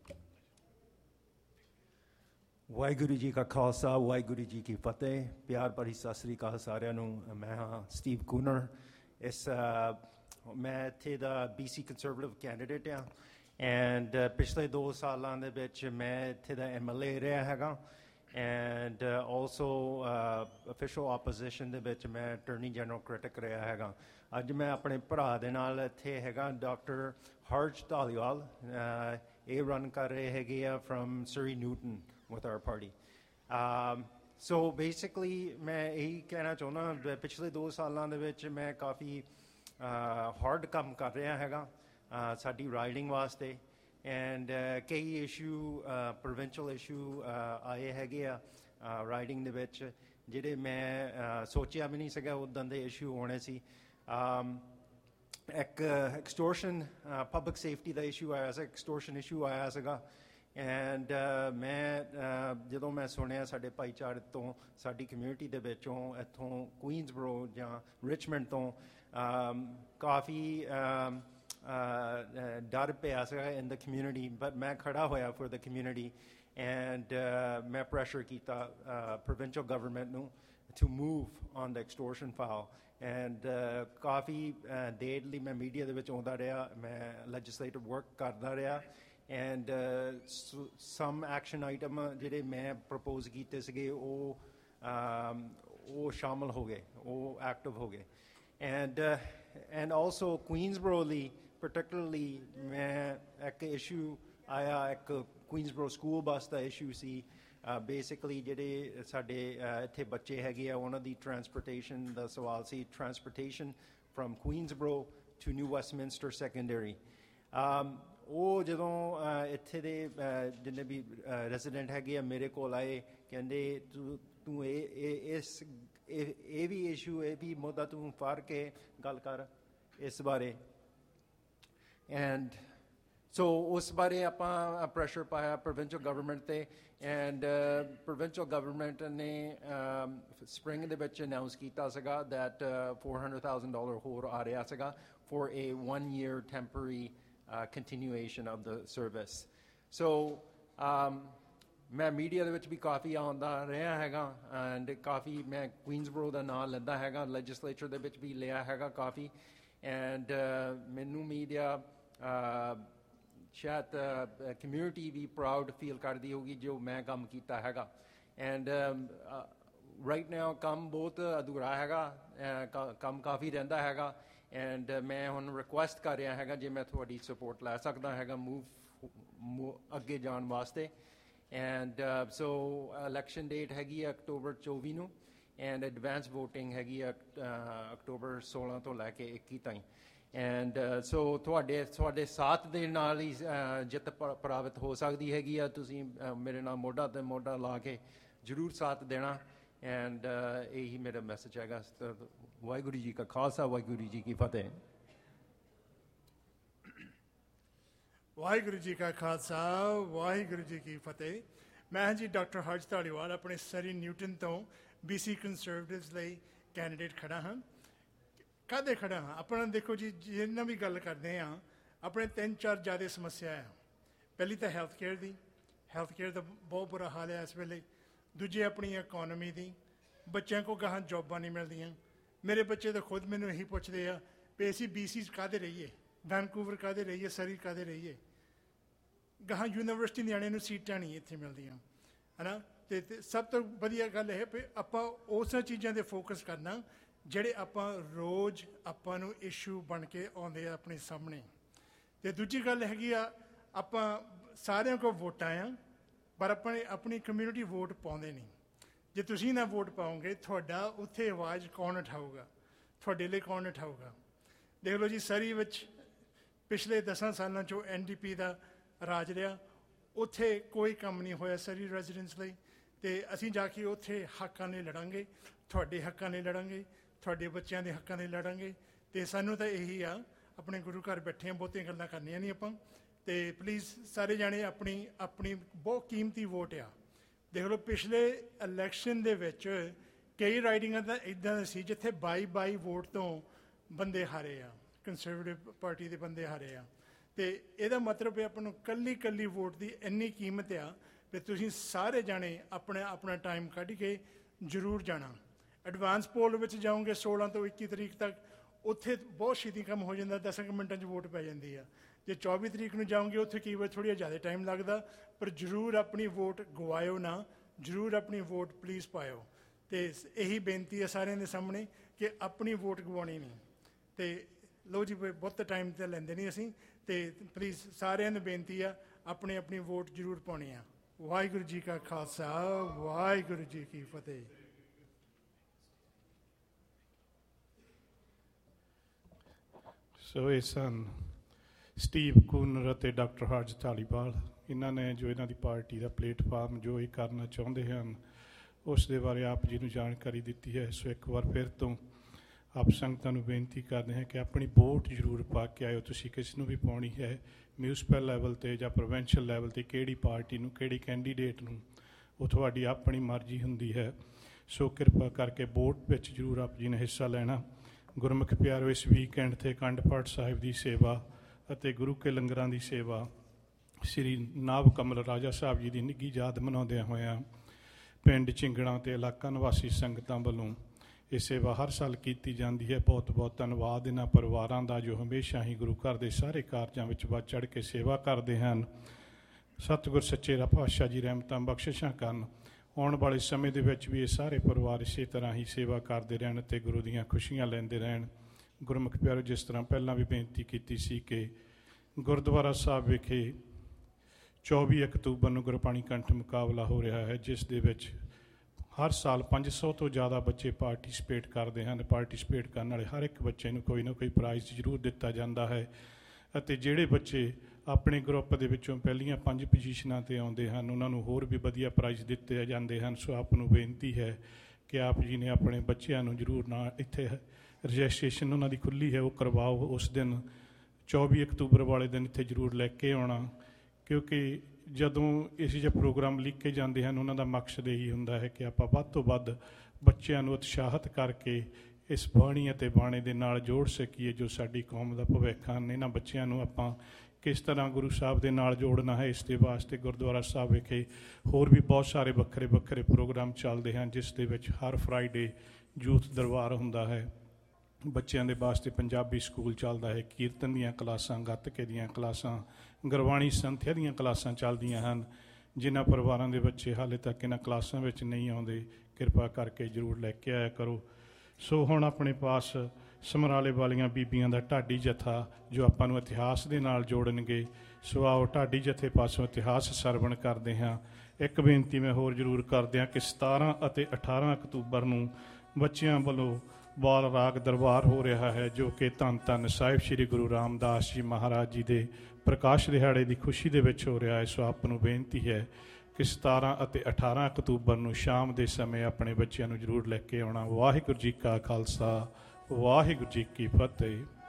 S6: ਵਾਹਿਗੁਰੂ ਜੀ ਕਾ ਖਾਲਸਾ, ਵਾਹਿਗੁਰੂ ਜੀ ਕੀ ਫਤਿਹ। ਪਿਆਰ ਭਰੀ ਸਤਿ ਸ੍ਰੀ ਅਕਾਲ ਸਾਰਿਆਂ ਨੂੰ। ਮੈਂ ਹਾਂ ਸਟੀਵ ਕੂਨਰ। ਮੈਂ ਇੱਥੇ ਦਾ BC ਕੰਜ਼ਰਵੇਟਿਵ ਕੈਂਡੀਡੇਟ ਹਾਂ ਐਂਡ ਪਿਛਲੇ 2 ਸਾਲਾਂ ਦੇ ਵਿੱਚ ਮੈਂ ਇੱਥੇ ਦਾ MLA ਰਿਹਾ ਹੈਗਾ ਐਂਡ ਆਲਸੋ ਅਫੀਸ਼ੀਅਲ ਆਪੋਜੀਸ਼ਨ ਦੇ ਵਿੱਚ ਮੈਂ ਅਟਾਰਨੀ ਜਨਰਲ ਕ੍ਰਿਟਿਕ ਰਿਹਾ ਹੈਗਾ। ਅੱਜ ਮੈਂ ਆਪਣੇ ਭਰਾ ਦੇ ਨਾਲ ਇੱਥੇ ਹੈਗਾ, ਡਾਕਟਰ ਹਰਜ ਧਾਲੀਵਾਲ। ਇਹ ਰਨ ਕਰ ਰਹੇ ਹੈਗੇ ਆ firm Surrey Newton with our party. So basically ਮੈਂ ਇਹੀ ਕਹਿਣਾ ਚਾਹੁੰਦਾ, ਪਿਛਲੇ 2 ਸਾਲਾਂ ਦੇ ਵਿੱਚ ਮੈਂ ਕਾਫੀ ਹਾਰਡ ਕੰਮ ਕਰ ਰਿਹਾ ਹੈਗਾ ਸਾਡੀ ਰਾਈਡਿੰਗ ਵਾਸਤੇ ਐਂਡ ਕਈ ਇਸ਼ੂ ਪ੍ਰੋਵਿੰਸ਼ੀਅਲ ਇਸ਼ੂ ਆਏ ਹੈਗੇ ਆ ਰਾਈਡਿੰਗ ਦੇ ਵਿੱਚ ਜਿਹੜੇ ਮੈਂ ਸੋਚਿਆ ਵੀ ਨਹੀਂ ਸੀਗਾ ਉੱਦਾਂ ਦੇ ਇਸ਼ੂ ਹੋਣੇ ਸੀ। ਇੱਕ ਐਕਸਟੋਰਸ਼ਨ ਪਬਲਿਕ ਸੇਫਟੀ ਦਾ ਇਸ਼ੂ ਆਇਆ ਸੀ, ਐਕਸਟੋਰਸ਼ਨ ਇਸ਼ੂ ਆਇਆ ਸੀਗਾ ਐਂਡ ਮੈਂ ਜਦੋਂ ਮੈਂ ਸੁਣਿਆ ਸਾਡੇ ਭਾਈਚਾਰੇ ਤੋਂ, ਸਾਡੀ ਕਮਿਊਨਿਟੀ ਦੇ ਵਿੱਚੋਂ, ਇੱਥੋਂ ਕੁਈਨਸਬਰੋ ਜਾਂ ਰਿਚਮੰਡ ਤੋਂ ਕਾਫੀ ਡਰ ਪਿਆ ਸੀਗਾ ਇਨ ਦ ਕਮਿਊਨਿਟੀ, ਬਟ ਮੈਂ ਖੜਾ ਹੋਇਆ ਫॉर ਦ ਕਮਿਊਨਿਟੀ ਐਂਡ ਮੈਂ ਪ੍ਰੈਸ਼ਰ ਕੀਤਾ ਪ੍ਰੋਵਿੰਸ਼ੀਅਲ ਗਵਰਨਮੈਂਟ ਨੂੰ to move on the extortion file and ਕਾਫੀ ਦੇਰ ਲਈ ਮੈਂ ਮੀਡੀਆ ਦੇ ਵਿੱਚ ਆਉਂਦਾ ਰਿਹਾ, ਮੈਂ ਲੈਜਿਸਲੇਟਿਵ ਵਰਕ ਕਰਦਾ ਰਿਹਾ ਐਂਡ some action item ਜਿਹੜੇ ਮੈਂ ਪ੍ਰਪੋਜ਼ ਕੀਤੇ ਸੀਗੇ ਉਹ ਸ਼ਾਮਲ ਹੋ ਗਏ, ਉਹ ਐਕਟਿਵ ਹੋ ਗਏ and also ਕੁਈਨਸਬਰੋ ਲਈ particularly ਮੈਂ ਇੱਕ ਇਸ਼ੂ ਆਇਆ, ਇੱਕ ਕੁਈਨਸਬਰੋ ਸਕੂਲ ਬੱਸ ਦਾ ਇਸ਼ੂ ਸੀ। ਬੇਸਿਕਲੀ ਜਿਹੜੇ ਸਾਡੇ ਇੱਥੇ ਬੱਚੇ ਹੈਗੇ ਆ ਉਹਨਾਂ ਦੀ ਟਰਾਂਸਪੋਰਟੇਸ਼ਨ ਦਾ ਸਵਾਲ ਸੀ, transportation firm ਕੁਈਨਸਬਰੋ to new Westminster secondary. ਉਹ ਜਦੋਂ ਇੱਥੇ ਦੇ ਜਿੰਨੇ ਵੀ ਰੈਜ਼ੀਡੈਂਟ ਹੈਗੇ ਆ ਮੇਰੇ ਕੋਲ ਆਏ, ਕਹਿੰਦੇ ਤੂੰ ਇਹ ਵੀ ਇਸ਼ੂ, ਇਹ ਵੀ ਮੁੱਦਾ ਤੂੰ ਫੜ ਕੇ ਗੱਲ ਕਰ ਇਸ ਬਾਰੇ। ਐਂਡ ਸੋ ਉਸ ਬਾਰੇ ਆਪਾਂ ਪ੍ਰੈਸ਼ਰ ਪਾਇਆ ਪ੍ਰੋਵਿੰਸ਼ੀਅਲ ਗਵਰਨਮੈਂਟ 'ਤੇ ਐਂਡ ਪ੍ਰੋਵਿੰਸ਼ੀਅਲ ਗਵਰਨਮੈਂਟ ਨੇ ਸਪਰਿੰਗ ਦੇ ਵਿੱਚ ਅਨਾਊਂਸ ਕੀਤਾ ਸੀਗਾ ਦੈਟ $400,000 ਹੋਰ ਆ ਰਿਹਾ ਸੀਗਾ for a 1-year temporary continuation of the service. So ਮੈਂ ਮੀਡੀਆ ਦੇ ਵਿੱਚ ਵੀ ਕਾਫੀ ਆਉਂਦਾ ਰਿਹਾ ਹੈਗਾ ਐਂਡ ਕਾਫੀ ਮੈਂ ਕੁਈਨਸਬਰੋ ਦਾ ਨਾਂ ਲੈਂਦਾ ਹੈਗਾ, ਲੈਜਿਸਲੇਚਰ ਦੇ ਵਿੱਚ ਵੀ ਲਿਆ ਹੈਗਾ ਕਾਫੀ ਐਂਡ ਮੈਨੂੰ ਮੀਡੀਆ ਸ਼ਾਇਦ ਕਮਿਊਨਿਟੀ ਵੀ ਪ੍ਰਾਊਡ ਫੀਲ ਕਰਦੀ ਹੋਊਗੀ ਜੋ ਮੈਂ ਕੰਮ ਕੀਤਾ ਹੈਗਾ ਐਂਡ ਰਾਈਟ ਨਾਓ ਕੰਮ ਬਹੁਤ ਅਧੂਰਾ ਹੈਗਾ, ਕੰਮ ਕਾਫੀ ਰਹਿੰਦਾ ਹੈਗਾ ਐਂਡ ਮੈਂ ਹੁਣ ਰਿਕੁਐਸਟ ਕਰ ਰਿਹਾ ਹੈਗਾ ਜੇ ਮੈਂ ਤੁਹਾਡੀ ਸਪੋਰਟ ਲੈ ਸਕਦਾ ਹੈਗਾ ਮੂਵ ਅੱਗੇ ਜਾਣ ਵਾਸਤੇ ਐਂਡ ਸੋ ਇਲੈਕਸ਼ਨ ਡੇਟ ਹੈਗੀ ਹੈ ਅਕਤੂਬਰ 24 ਨੂੰ ਐਂਡ ਐਡਵਾਂਸ ਵੋਟਿੰਗ ਹੈਗੀ ਹੈ ਅਕਤੂਬਰ 16 ਤੋਂ ਲੈ ਕੇ 21 ਤਾਈਂ ਐਂਡ ਸੋ ਤੁਹਾਡੇ ਸਾਥ ਦੇ ਨਾਲ ਹੀ ਜਿੱਤ ਪ੍ਰਾਪਤ ਹੋ ਸਕਦੀ ਹੈਗੀ ਆ। ਤੁਸੀਂ ਮੇਰੇ ਨਾਲ ਮੋਢਾ ਤੇ ਮੋਢਾ ਲਾ ਕੇ ਜ਼ਰੂਰ ਸਾਥ ਦੇਣਾ ਐਂਡ ਇਹੀ ਮੇਰਾ ਮੈਸੇਜ ਹੈਗਾ। ਵਾਹਿਗੁਰੂ ਜੀ ਕਾ ਖਾਲਸਾ, ਵਾਹਿਗੁਰੂ ਜੀ ਕੀ ਫਤਿਹ।
S7: ਵਾਹਿਗੁਰੂ ਜੀ ਕਾ ਖਾਲਸਾ, ਵਾਹਿਗੁਰੂ ਜੀ ਕੀ ਫਤਿਹ। ਮੈਂ ਜੀ ਡਾਕਟਰ ਹਰਜ ਧਾਲੀਵਾਲ ਆਪਣੇ ਸਰੀ ਨਿਊਟਨ ਤੋਂ BC ਕੰਜ਼ਰਵੇਟਿਵਸ ਲਈ ਕੈਂਡੀਡੇਟ ਖੜਾ ਹਾਂ। ਕਾਹਦੇ ਖੜਾ ਹਾਂ? ਆਪਣਾ ਦੇਖੋ ਜੀ, ਜਿੰਨਾ ਵੀ ਗੱਲ ਕਰਦੇ ਹਾਂ ਆਪਣੇ 3-4 ਜ਼ਿਆਦਾ ਸਮੱਸਿਆ ਆ। ਪਹਿਲੀ ਤਾਂ ਹੈਲਥ ਕੇਅਰ ਦਾ ਬਹੁਤ ਬੁਰਾ ਹਾਲ ਹੈ ਇਸ ਵੇਲੇ। ਦੂਜੀ ਆਪਣੀ ਇਕੋਨਮੀ ਦੀ, ਬੱਚਿਆਂ ਕੋਲ ਗਾਹਾਂ ਜੋਬਾਂ ਨਹੀਂ ਮਿਲਦੀਆਂ। ਮੇਰੇ ਬੱਚੇ ਤਾਂ ਖੁਦ ਮੈਨੂੰ ਇਹੀ ਪੁੱਛਦੇ ਆ ਵੀ ਅਸੀਂ BC 'ਚ ਕਾਹਦੇ ਰਹੀਏ, ਵੈਨਕੂਵਰ ਕਾਹਦੇ ਰਹੀਏ, ਸਰੀ ਕਾਹਦੇ ਰਹੀਏ। ਗਾਹਾਂ ਯੂਨੀਵਰਸਿਟੀ ਨਿਆਣਿਆਂ ਨੂੰ ਸੀਟਾਂ ਨਹੀਂ ਇੱਥੇ ਮਿਲਦੀਆਂ, ਹੈ ਨਾ। ਅਤੇ ਸਭ ਤੋਂ ਵਧੀਆ ਗੱਲ ਇਹ ਵੀ ਆਪਾਂ ਉਸਾਂ ਚੀਜ਼ਾਂ 'ਤੇ ਫੋਕਸ ਕਰਨਾ ਜਿਹੜੇ ਰੋਜ਼ ਆਪਾਂ ਨੂੰ ਇਸ਼ੂ ਬਣ ਕੇ ਆਉਂਦੇ ਆ ਆਪਣੇ ਸਾਹਮਣੇ। ਅਤੇ ਦੂਜੀ ਗੱਲ ਹੈਗੀ ਆ, ਆਪਾਂ ਸਾਰਿਆਂ ਕੋਲ ਵੋਟਾਂ ਆ, ਪਰ ਆਪਣੀ ਕਮਿਊਨਿਟੀ ਵੋਟ ਪਾਉਂਦੇ ਨਹੀਂ। ਜੇ ਤੁਸੀਂ ਨਾ ਵੋਟ ਪਾਓਗੇ, ਤੁਹਾਡਾ ਉੱਥੇ ਆਵਾਜ਼ ਕੌਣ ਉਠਾਊਗਾ, ਤੁਹਾਡੇ ਲਈ ਕੌਣ ਉਠਾਊਗਾ। ਦੇਖ ਲਓ ਜੀ, ਸਰੀ ਵਿੱਚ ਪਿਛਲੇ 10 ਸਾਲਾਂ 'ਚੋਂ NDP ਦਾ ਰਾਜ ਰਿਹਾ, ਉੱਥੇ ਕੋਈ ਕੰਮ ਨਹੀਂ ਹੋਇਆ ਸਰੀ ਰੈਜ਼ੀਡੈਂਟਸ ਲਈ। ਅਤੇ ਅਸੀਂ ਜਾ ਕੇ ਉੱਥੇ ਹੱਕਾਂ ਲਈ ਲੜਾਂਗੇ, ਤੁਹਾਡੇ ਹੱਕਾਂ ਲਈ ਲੜਾਂਗੇ, ਤੁਹਾਡੇ ਬੱਚਿਆਂ ਦੇ ਹੱਕਾਂ ਲਈ ਲੜਾਂਗੇ। ਅਤੇ ਸਾਨੂੰ ਤਾਂ ਇਹੀ ਆ, ਆਪਣੇ ਗੁਰੂ ਘਰ ਬੈਠੇ ਹਾਂ, ਬਹੁਤੀਆਂ ਗੱਲਾਂ ਕਰਨੀਆਂ ਨਹੀਂ ਆਪਾਂ। ਅਤੇ ਪਲੀਜ਼ ਸਾਰੇ ਜਾਣੇ ਆਪਣੀ ਬਹੁਤ ਕੀਮਤੀ ਵੋਟ ਆ। ਦੇਖ ਲਓ ਪਿਛਲੇ ਇਲੈਕਸ਼ਨ ਦੇ ਵਿੱਚ ਕਈ ਰਾਈਡਿੰਗਾਂ ਤਾਂ ਇੱਦਾਂ ਦੀ ਸੀ ਜਿੱਥੇ 22 ਵੋਟ ਤੋਂ ਬੰਦੇ ਹਾਰੇ ਆ, ਕੰਜ਼ਰਵੇਟਿਵ ਪਾਰਟੀ ਦੇ ਬੰਦੇ ਹਾਰੇ ਆ। ਅਤੇ ਇਹਦਾ ਮਤਲਬ ਹੈ ਆਪਾਂ ਨੂੰ ਕੱਲੀ ਵੋਟ ਦੀ ਇੰਨੀ ਕੀਮਤ ਆ ਵੀ ਤੁਸੀਂ ਸਾਰੇ ਜਾਣੇ ਆਪਣਾ ਟਾਈਮ ਕੱਢ ਕੇ ਜ਼ਰੂਰ ਜਾਣਾ। ਐਡਵਾਂਸ ਪੋਲ ਵਿੱਚ ਜਾਓਗੇ 16 ਤੋਂ 21 ਤਰੀਕ ਤੱਕ, ਉੱਥੇ ਬਹੁਤ ਛੇਤੀ ਕੰਮ ਹੋ ਜਾਂਦਾ, 10 ਮਿੰਟਾਂ 'ਚ ਵੋਟ ਪੈ ਜਾਂਦੀ ਆ। ਜੇ 24 ਤਰੀਕ ਨੂੰ ਜਾਓਗੇ, ਉੱਥੇ ਕਈ ਵਾਰ ਥੋੜ੍ਹਾ ਜ਼ਿਆਦਾ ਟਾਈਮ ਲੱਗਦਾ, ਪਰ ਜ਼ਰੂਰ ਆਪਣੀ ਵੋਟ ਗਵਾਇਓ ਨਾ, ਜ਼ਰੂਰ ਆਪਣੀ ਵੋਟ ਪਲੀਜ਼ ਪਾਇਓ। ਅਤੇ ਇਹੀ ਬੇਨਤੀ ਹੈ ਸਾਰਿਆਂ ਦੇ ਸਾਹਮਣੇ ਕਿ ਆਪਣੀ ਵੋਟ ਗਵਾਉਣੀ ਨਹੀਂ। ਅਤੇ ਲਓ ਜੀ, ਬਹੁਤ ਟਾਈਮ ਤਾਂ ਲੈਂਦੇ ਨਹੀਂ ਅਸੀਂ, ਅਤੇ ਪਲੀਜ਼ ਸਾਰਿਆਂ ਨੂੰ ਬੇਨਤੀ ਆ, ਆਪਣੀ ਵੋਟ ਜ਼ਰੂਰ ਪਾਉਣੀ ਆ। ਵਾਹਿਗੁਰੂ ਜੀ ਕਾ ਖਾਲਸਾ, ਵਾਹਿਗੁਰੂ ਜੀ ਕੀ ਫਤਿਹ।
S2: ਸੋ ਇਹ ਸਨ ਸਟੀਵ ਕੂਨਰ ਅਤੇ ਡਾਕਟਰ ਹਰਜ ਧਾਲੀਵਾਲ। ਇਹਨਾਂ ਨੇ ਜੋ ਇਹਨਾਂ ਦੀ ਪਾਰਟੀ ਦਾ ਪਲੇਟਫਾਰਮ ਜੋ ਇਹ ਕਰਨਾ ਚਾਹੁੰਦੇ ਹਨ, ਉਸ ਦੇ ਬਾਰੇ ਆਪ ਜੀ ਨੂੰ ਜਾਣਕਾਰੀ ਦਿੱਤੀ ਹੈ। ਸੋ ਇੱਕ ਵਾਰ ਫਿਰ ਤੋਂ ਆਪ ਸੰਗਤਾਂ ਨੂੰ ਬੇਨਤੀ ਕਰਦੇ ਹਾਂ ਕਿ ਆਪਣੀ ਵੋਟ ਜ਼ਰੂਰ ਪਾ ਕੇ ਆਇਓ। ਤੁਸੀਂ ਕਿਸ ਨੂੰ ਵੀ ਪਾਉਣੀ ਹੈ, ਮਿਊਨਿਸਪਲ ਲੈਵਲ 'ਤੇ ਜਾਂ ਪ੍ਰੋਵਿੰਸ਼ੀਅਲ ਲੈਵਲ 'ਤੇ, ਕਿਹੜੀ ਪਾਰਟੀ ਨੂੰ, ਕਿਹੜੀ ਕੈਂਡੀਡੇਟ ਨੂੰ, ਉਹ ਤੁਹਾਡੀ ਆਪਣੀ ਮਰਜ਼ੀ ਹੁੰਦੀ ਹੈ। ਸੋ ਕਿਰਪਾ ਕਰਕੇ ਵੋਟ ਵਿੱਚ ਜ਼ਰੂਰ ਆਪ ਜੀ ਨੇ ਹਿੱਸਾ ਲੈਣਾ। ਗੁਰਮੁਖ ਪਿਆਰੋ, ਇਸ ਵੀਕਐਂਡ 'ਤੇ ਅਖੰਡ ਪਾਠ ਸਾਹਿਬ ਦੀ ਸੇਵਾ ਅਤੇ ਗੁਰੂ ਕੇ ਲੰਗਰਾਂ ਦੀ ਸੇਵਾ ਸ੍ਰੀ ਨਾਭ ਕਮਲ ਰਾਜਾ ਸਾਹਿਬ ਜੀ ਦੀ ਨਿੱਘੀ ਯਾਦ ਮਨਾਉਂਦਿਆਂ ਹੋਇਆਂ ਪਿੰਡ ਝਿੰਗੜਾਂ ਅਤੇ ਇਲਾਕਾ ਨਿਵਾਸੀ ਸੰਗਤਾਂ ਵੱਲੋਂ ਇਹ ਸੇਵਾ ਹਰ ਸਾਲ ਕੀਤੀ ਜਾਂਦੀ ਹੈ। ਬਹੁਤ ਬਹੁਤ ਧੰਨਵਾਦ ਇਹਨਾਂ ਪਰਿਵਾਰਾਂ ਦਾ ਜੋ ਹਮੇਸ਼ਾ ਹੀ ਗੁਰੂ ਘਰ ਦੇ ਸਾਰੇ ਕਾਰਜਾਂ ਵਿੱਚ ਵੱਧ ਚੜ੍ਹ ਕੇ ਸੇਵਾ ਕਰਦੇ ਹਨ। ਸਤਿਗੁਰ ਸੱਚੇ ਪਾਤਸ਼ਾਹ ਜੀ ਰਹਿਮਤਾਂ ਬਖਸ਼ਿਸ਼ਾਂ ਕਰਨ। ਆਉਣ ਵਾਲੇ ਸਮੇਂ ਦੇ ਵਿੱਚ ਵੀ ਇਹ ਸਾਰੇ ਪਰਿਵਾਰ ਇਸੇ ਤਰ੍ਹਾਂ ਹੀ ਸੇਵਾ ਕਰਦੇ ਰਹਿਣ ਅਤੇ ਗੁਰੂ ਦੀਆਂ ਖੁਸ਼ੀਆਂ ਲੈਂਦੇ ਰਹਿਣ। ਗੁਰਮੁਖ ਪਿਆਰੋ, ਜਿਸ ਤਰ੍ਹਾਂ ਪਹਿਲਾਂ ਵੀ ਬੇਨਤੀ ਕੀਤੀ ਸੀ ਕਿ ਗੁਰਦੁਆਰਾ ਸਾਹਿਬ ਵਿਖੇ 24 ਅਕਤੂਬਰ ਨੂੰ ਗੁਰਬਾਣੀ ਕੰਠ ਮੁਕਾਬਲਾ ਹੋ ਰਿਹਾ ਹੈ, ਜਿਸ ਦੇ ਵਿੱਚ ਹਰ ਸਾਲ 500 ਤੋਂ ਜ਼ਿਆਦਾ ਬੱਚੇ ਪਾਰਟੀਸਪੇਟ ਕਰਦੇ ਹਨ। ਪਾਰਟੀਸਪੇਟ ਕਰਨ ਵਾਲੇ ਹਰ ਇੱਕ ਬੱਚੇ ਨੂੰ ਕੋਈ ਨਾ ਕੋਈ ਪ੍ਰਾਈਜ਼ ਜ਼ਰੂਰ ਦਿੱਤਾ ਜਾਂਦਾ ਹੈ, ਅਤੇ ਜਿਹੜੇ ਬੱਚੇ ਆਪਣੇ ਗਰੁੱਪ ਦੇ ਵਿੱਚੋਂ ਪਹਿਲੀਆਂ 5 ਪੋਜੀਸ਼ਨਾਂ 'ਤੇ ਆਉਂਦੇ ਹਨ, ਉਹਨਾਂ ਨੂੰ ਹੋਰ ਵੀ ਵਧੀਆ ਪ੍ਰਾਈਜ਼ ਦਿੱਤੇ ਜਾਂਦੇ ਹਨ। ਸੋ ਆਪ ਨੂੰ ਬੇਨਤੀ ਹੈ ਕਿ ਆਪ ਜੀ ਨੇ ਆਪਣੇ ਬੱਚਿਆਂ ਨੂੰ ਜ਼ਰੂਰ ਨਾਲ ਇੱਥੇ ਰਜਿਸਟ੍ਰੇਸ਼ਨ ਉਹਨਾਂ ਦੀ ਖੁੱਲ੍ਹੀ ਹੈ, ਉਹ ਕਰਵਾਓ। ਉਸ ਦਿਨ 24 ਅਕਤੂਬਰ ਵਾਲੇ ਦਿਨ ਇੱਥੇ ਜ਼ਰੂਰ ਲੈ ਕੇ ਆਉਣਾ, ਕਿਉਂਕਿ ਜਦੋਂ ਇਸ ਜਿਹੇ ਪ੍ਰੋਗਰਾਮ ਲਿਖੇ ਜਾਂਦੇ ਹਨ, ਉਹਨਾਂ ਦਾ ਮਕਸਦ ਇਹੀ ਹੁੰਦਾ ਹੈ ਕਿ ਆਪਾਂ ਵੱਧ ਤੋਂ ਵੱਧ ਬੱਚਿਆਂ ਨੂੰ ਉਤਸ਼ਾਹਿਤ ਕਰਕੇ ਇਸ ਬਾਣੀ ਅਤੇ ਬਾਣੇ ਦੇ ਨਾਲ ਜੋੜ ਸਕੀਏ ਜੋ ਸਾਡੀ ਕੌਮ ਦਾ ਭਵਿੱਖ ਹਨ। ਇਹਨਾਂ ਬੱਚਿਆਂ ਨੂੰ ਆਪਾਂ ਕਿਸ ਤਰ੍ਹਾਂ ਗੁਰੂ ਸਾਹਿਬ ਦੇ ਨਾਲ ਜੋੜਨਾ ਹੈ, ਇਸ ਦੇ ਵਾਸਤੇ ਗੁਰਦੁਆਰਾ ਸਾਹਿਬ ਵਿਖੇ ਹੋਰ ਵੀ ਬਹੁਤ ਸਾਰੇ ਵੱਖਰੇ ਵੱਖਰੇ ਪ੍ਰੋਗਰਾਮ ਚੱਲਦੇ ਹਨ, ਜਿਸ ਦੇ ਵਿੱਚ ਹਰ ਫਰਾਈਡੇ ਯੂਥ ਦਰਬਾਰ ਹੁੰਦਾ ਹੈ। ਬੱਚਿਆਂ ਦੇ ਵਾਸਤੇ ਪੰਜਾਬੀ ਸਕੂਲ ਚੱਲਦਾ ਹੈ, ਕੀਰਤਨ ਦੀਆਂ ਕਲਾਸਾਂ, ਗੱਤਕੇ ਦੀਆਂ ਕਲਾਸਾਂ, ਗੁਰਬਾਣੀ ਸੰਥਿਆ ਦੀਆਂ ਕਲਾਸਾਂ ਚੱਲਦੀਆਂ ਹਨ। ਜਿਨ੍ਹਾਂ ਪਰਿਵਾਰਾਂ ਦੇ ਬੱਚੇ ਹਾਲੇ ਤੱਕ ਇਹਨਾਂ ਕਲਾਸਾਂ ਵਿੱਚ ਨਹੀਂ ਆਉਂਦੇ, ਕਿਰਪਾ ਕਰਕੇ ਜ਼ਰੂਰ ਲੈ ਕੇ ਆਇਆ ਕਰੋ। ਸੋ ਹੁਣ ਆਪਣੇ ਪਾਸ ਸਮਰਾਲੇ ਵਾਲੀਆਂ ਬੀਬੀਆਂ ਦਾ ਢਾਡੀ ਜਥਾ ਜੋ ਆਪਾਂ ਨੂੰ ਇਤਿਹਾਸ ਦੇ ਨਾਲ ਜੋੜਨਗੇ। ਸੋ ਆਓ ਢਾਡੀ ਜਥੇ ਪਾਸੋਂ ਇਤਿਹਾਸ ਸਰਵਣ ਕਰਦੇ ਹਾਂ। ਇੱਕ ਬੇਨਤੀ ਮੈਂ ਹੋਰ ਜ਼ਰੂਰ ਕਰਦੇ ਹਾਂ ਕਿ 17 ਅਤੇ 18 ਅਕਤੂਬਰ ਨੂੰ ਬੱਚਿਆਂ ਵੱਲੋਂ ਬਾਲ ਰਾਗ ਦਰਬਾਰ ਹੋ ਰਿਹਾ ਹੈ, ਜੋ ਕਿ ਧੰਨ ਧੰਨ ਸਾਹਿਬ ਸ੍ਰੀ ਗੁਰੂ ਰਾਮਦਾਸ ਜੀ ਮਹਾਰਾਜ ਜੀ ਦੇ ਪ੍ਰਕਾਸ਼ ਦਿਹਾੜੇ ਦੀ ਖੁਸ਼ੀ ਦੇ ਵਿੱਚ ਹੋ ਰਿਹਾ ਹੈ। ਸੋ ਆਪ ਨੂੰ ਬੇਨਤੀ ਹੈ ਕਿ 17 ਅਤੇ 18 ਅਕਤੂਬਰ ਨੂੰ ਸ਼ਾਮ ਦੇ ਸਮੇਂ ਆਪਣੇ ਬੱਚਿਆਂ ਨੂੰ ਜ਼ਰੂਰ ਲੈ ਕੇ ਆਉਣਾ। ਵਾਹਿਗੁਰੂ ਜੀ ਕਾ ਖਾਲਸਾ, ਵਾਹਿਗੁਰੂ ਜੀ ਕੀ ਫਤਿਹ।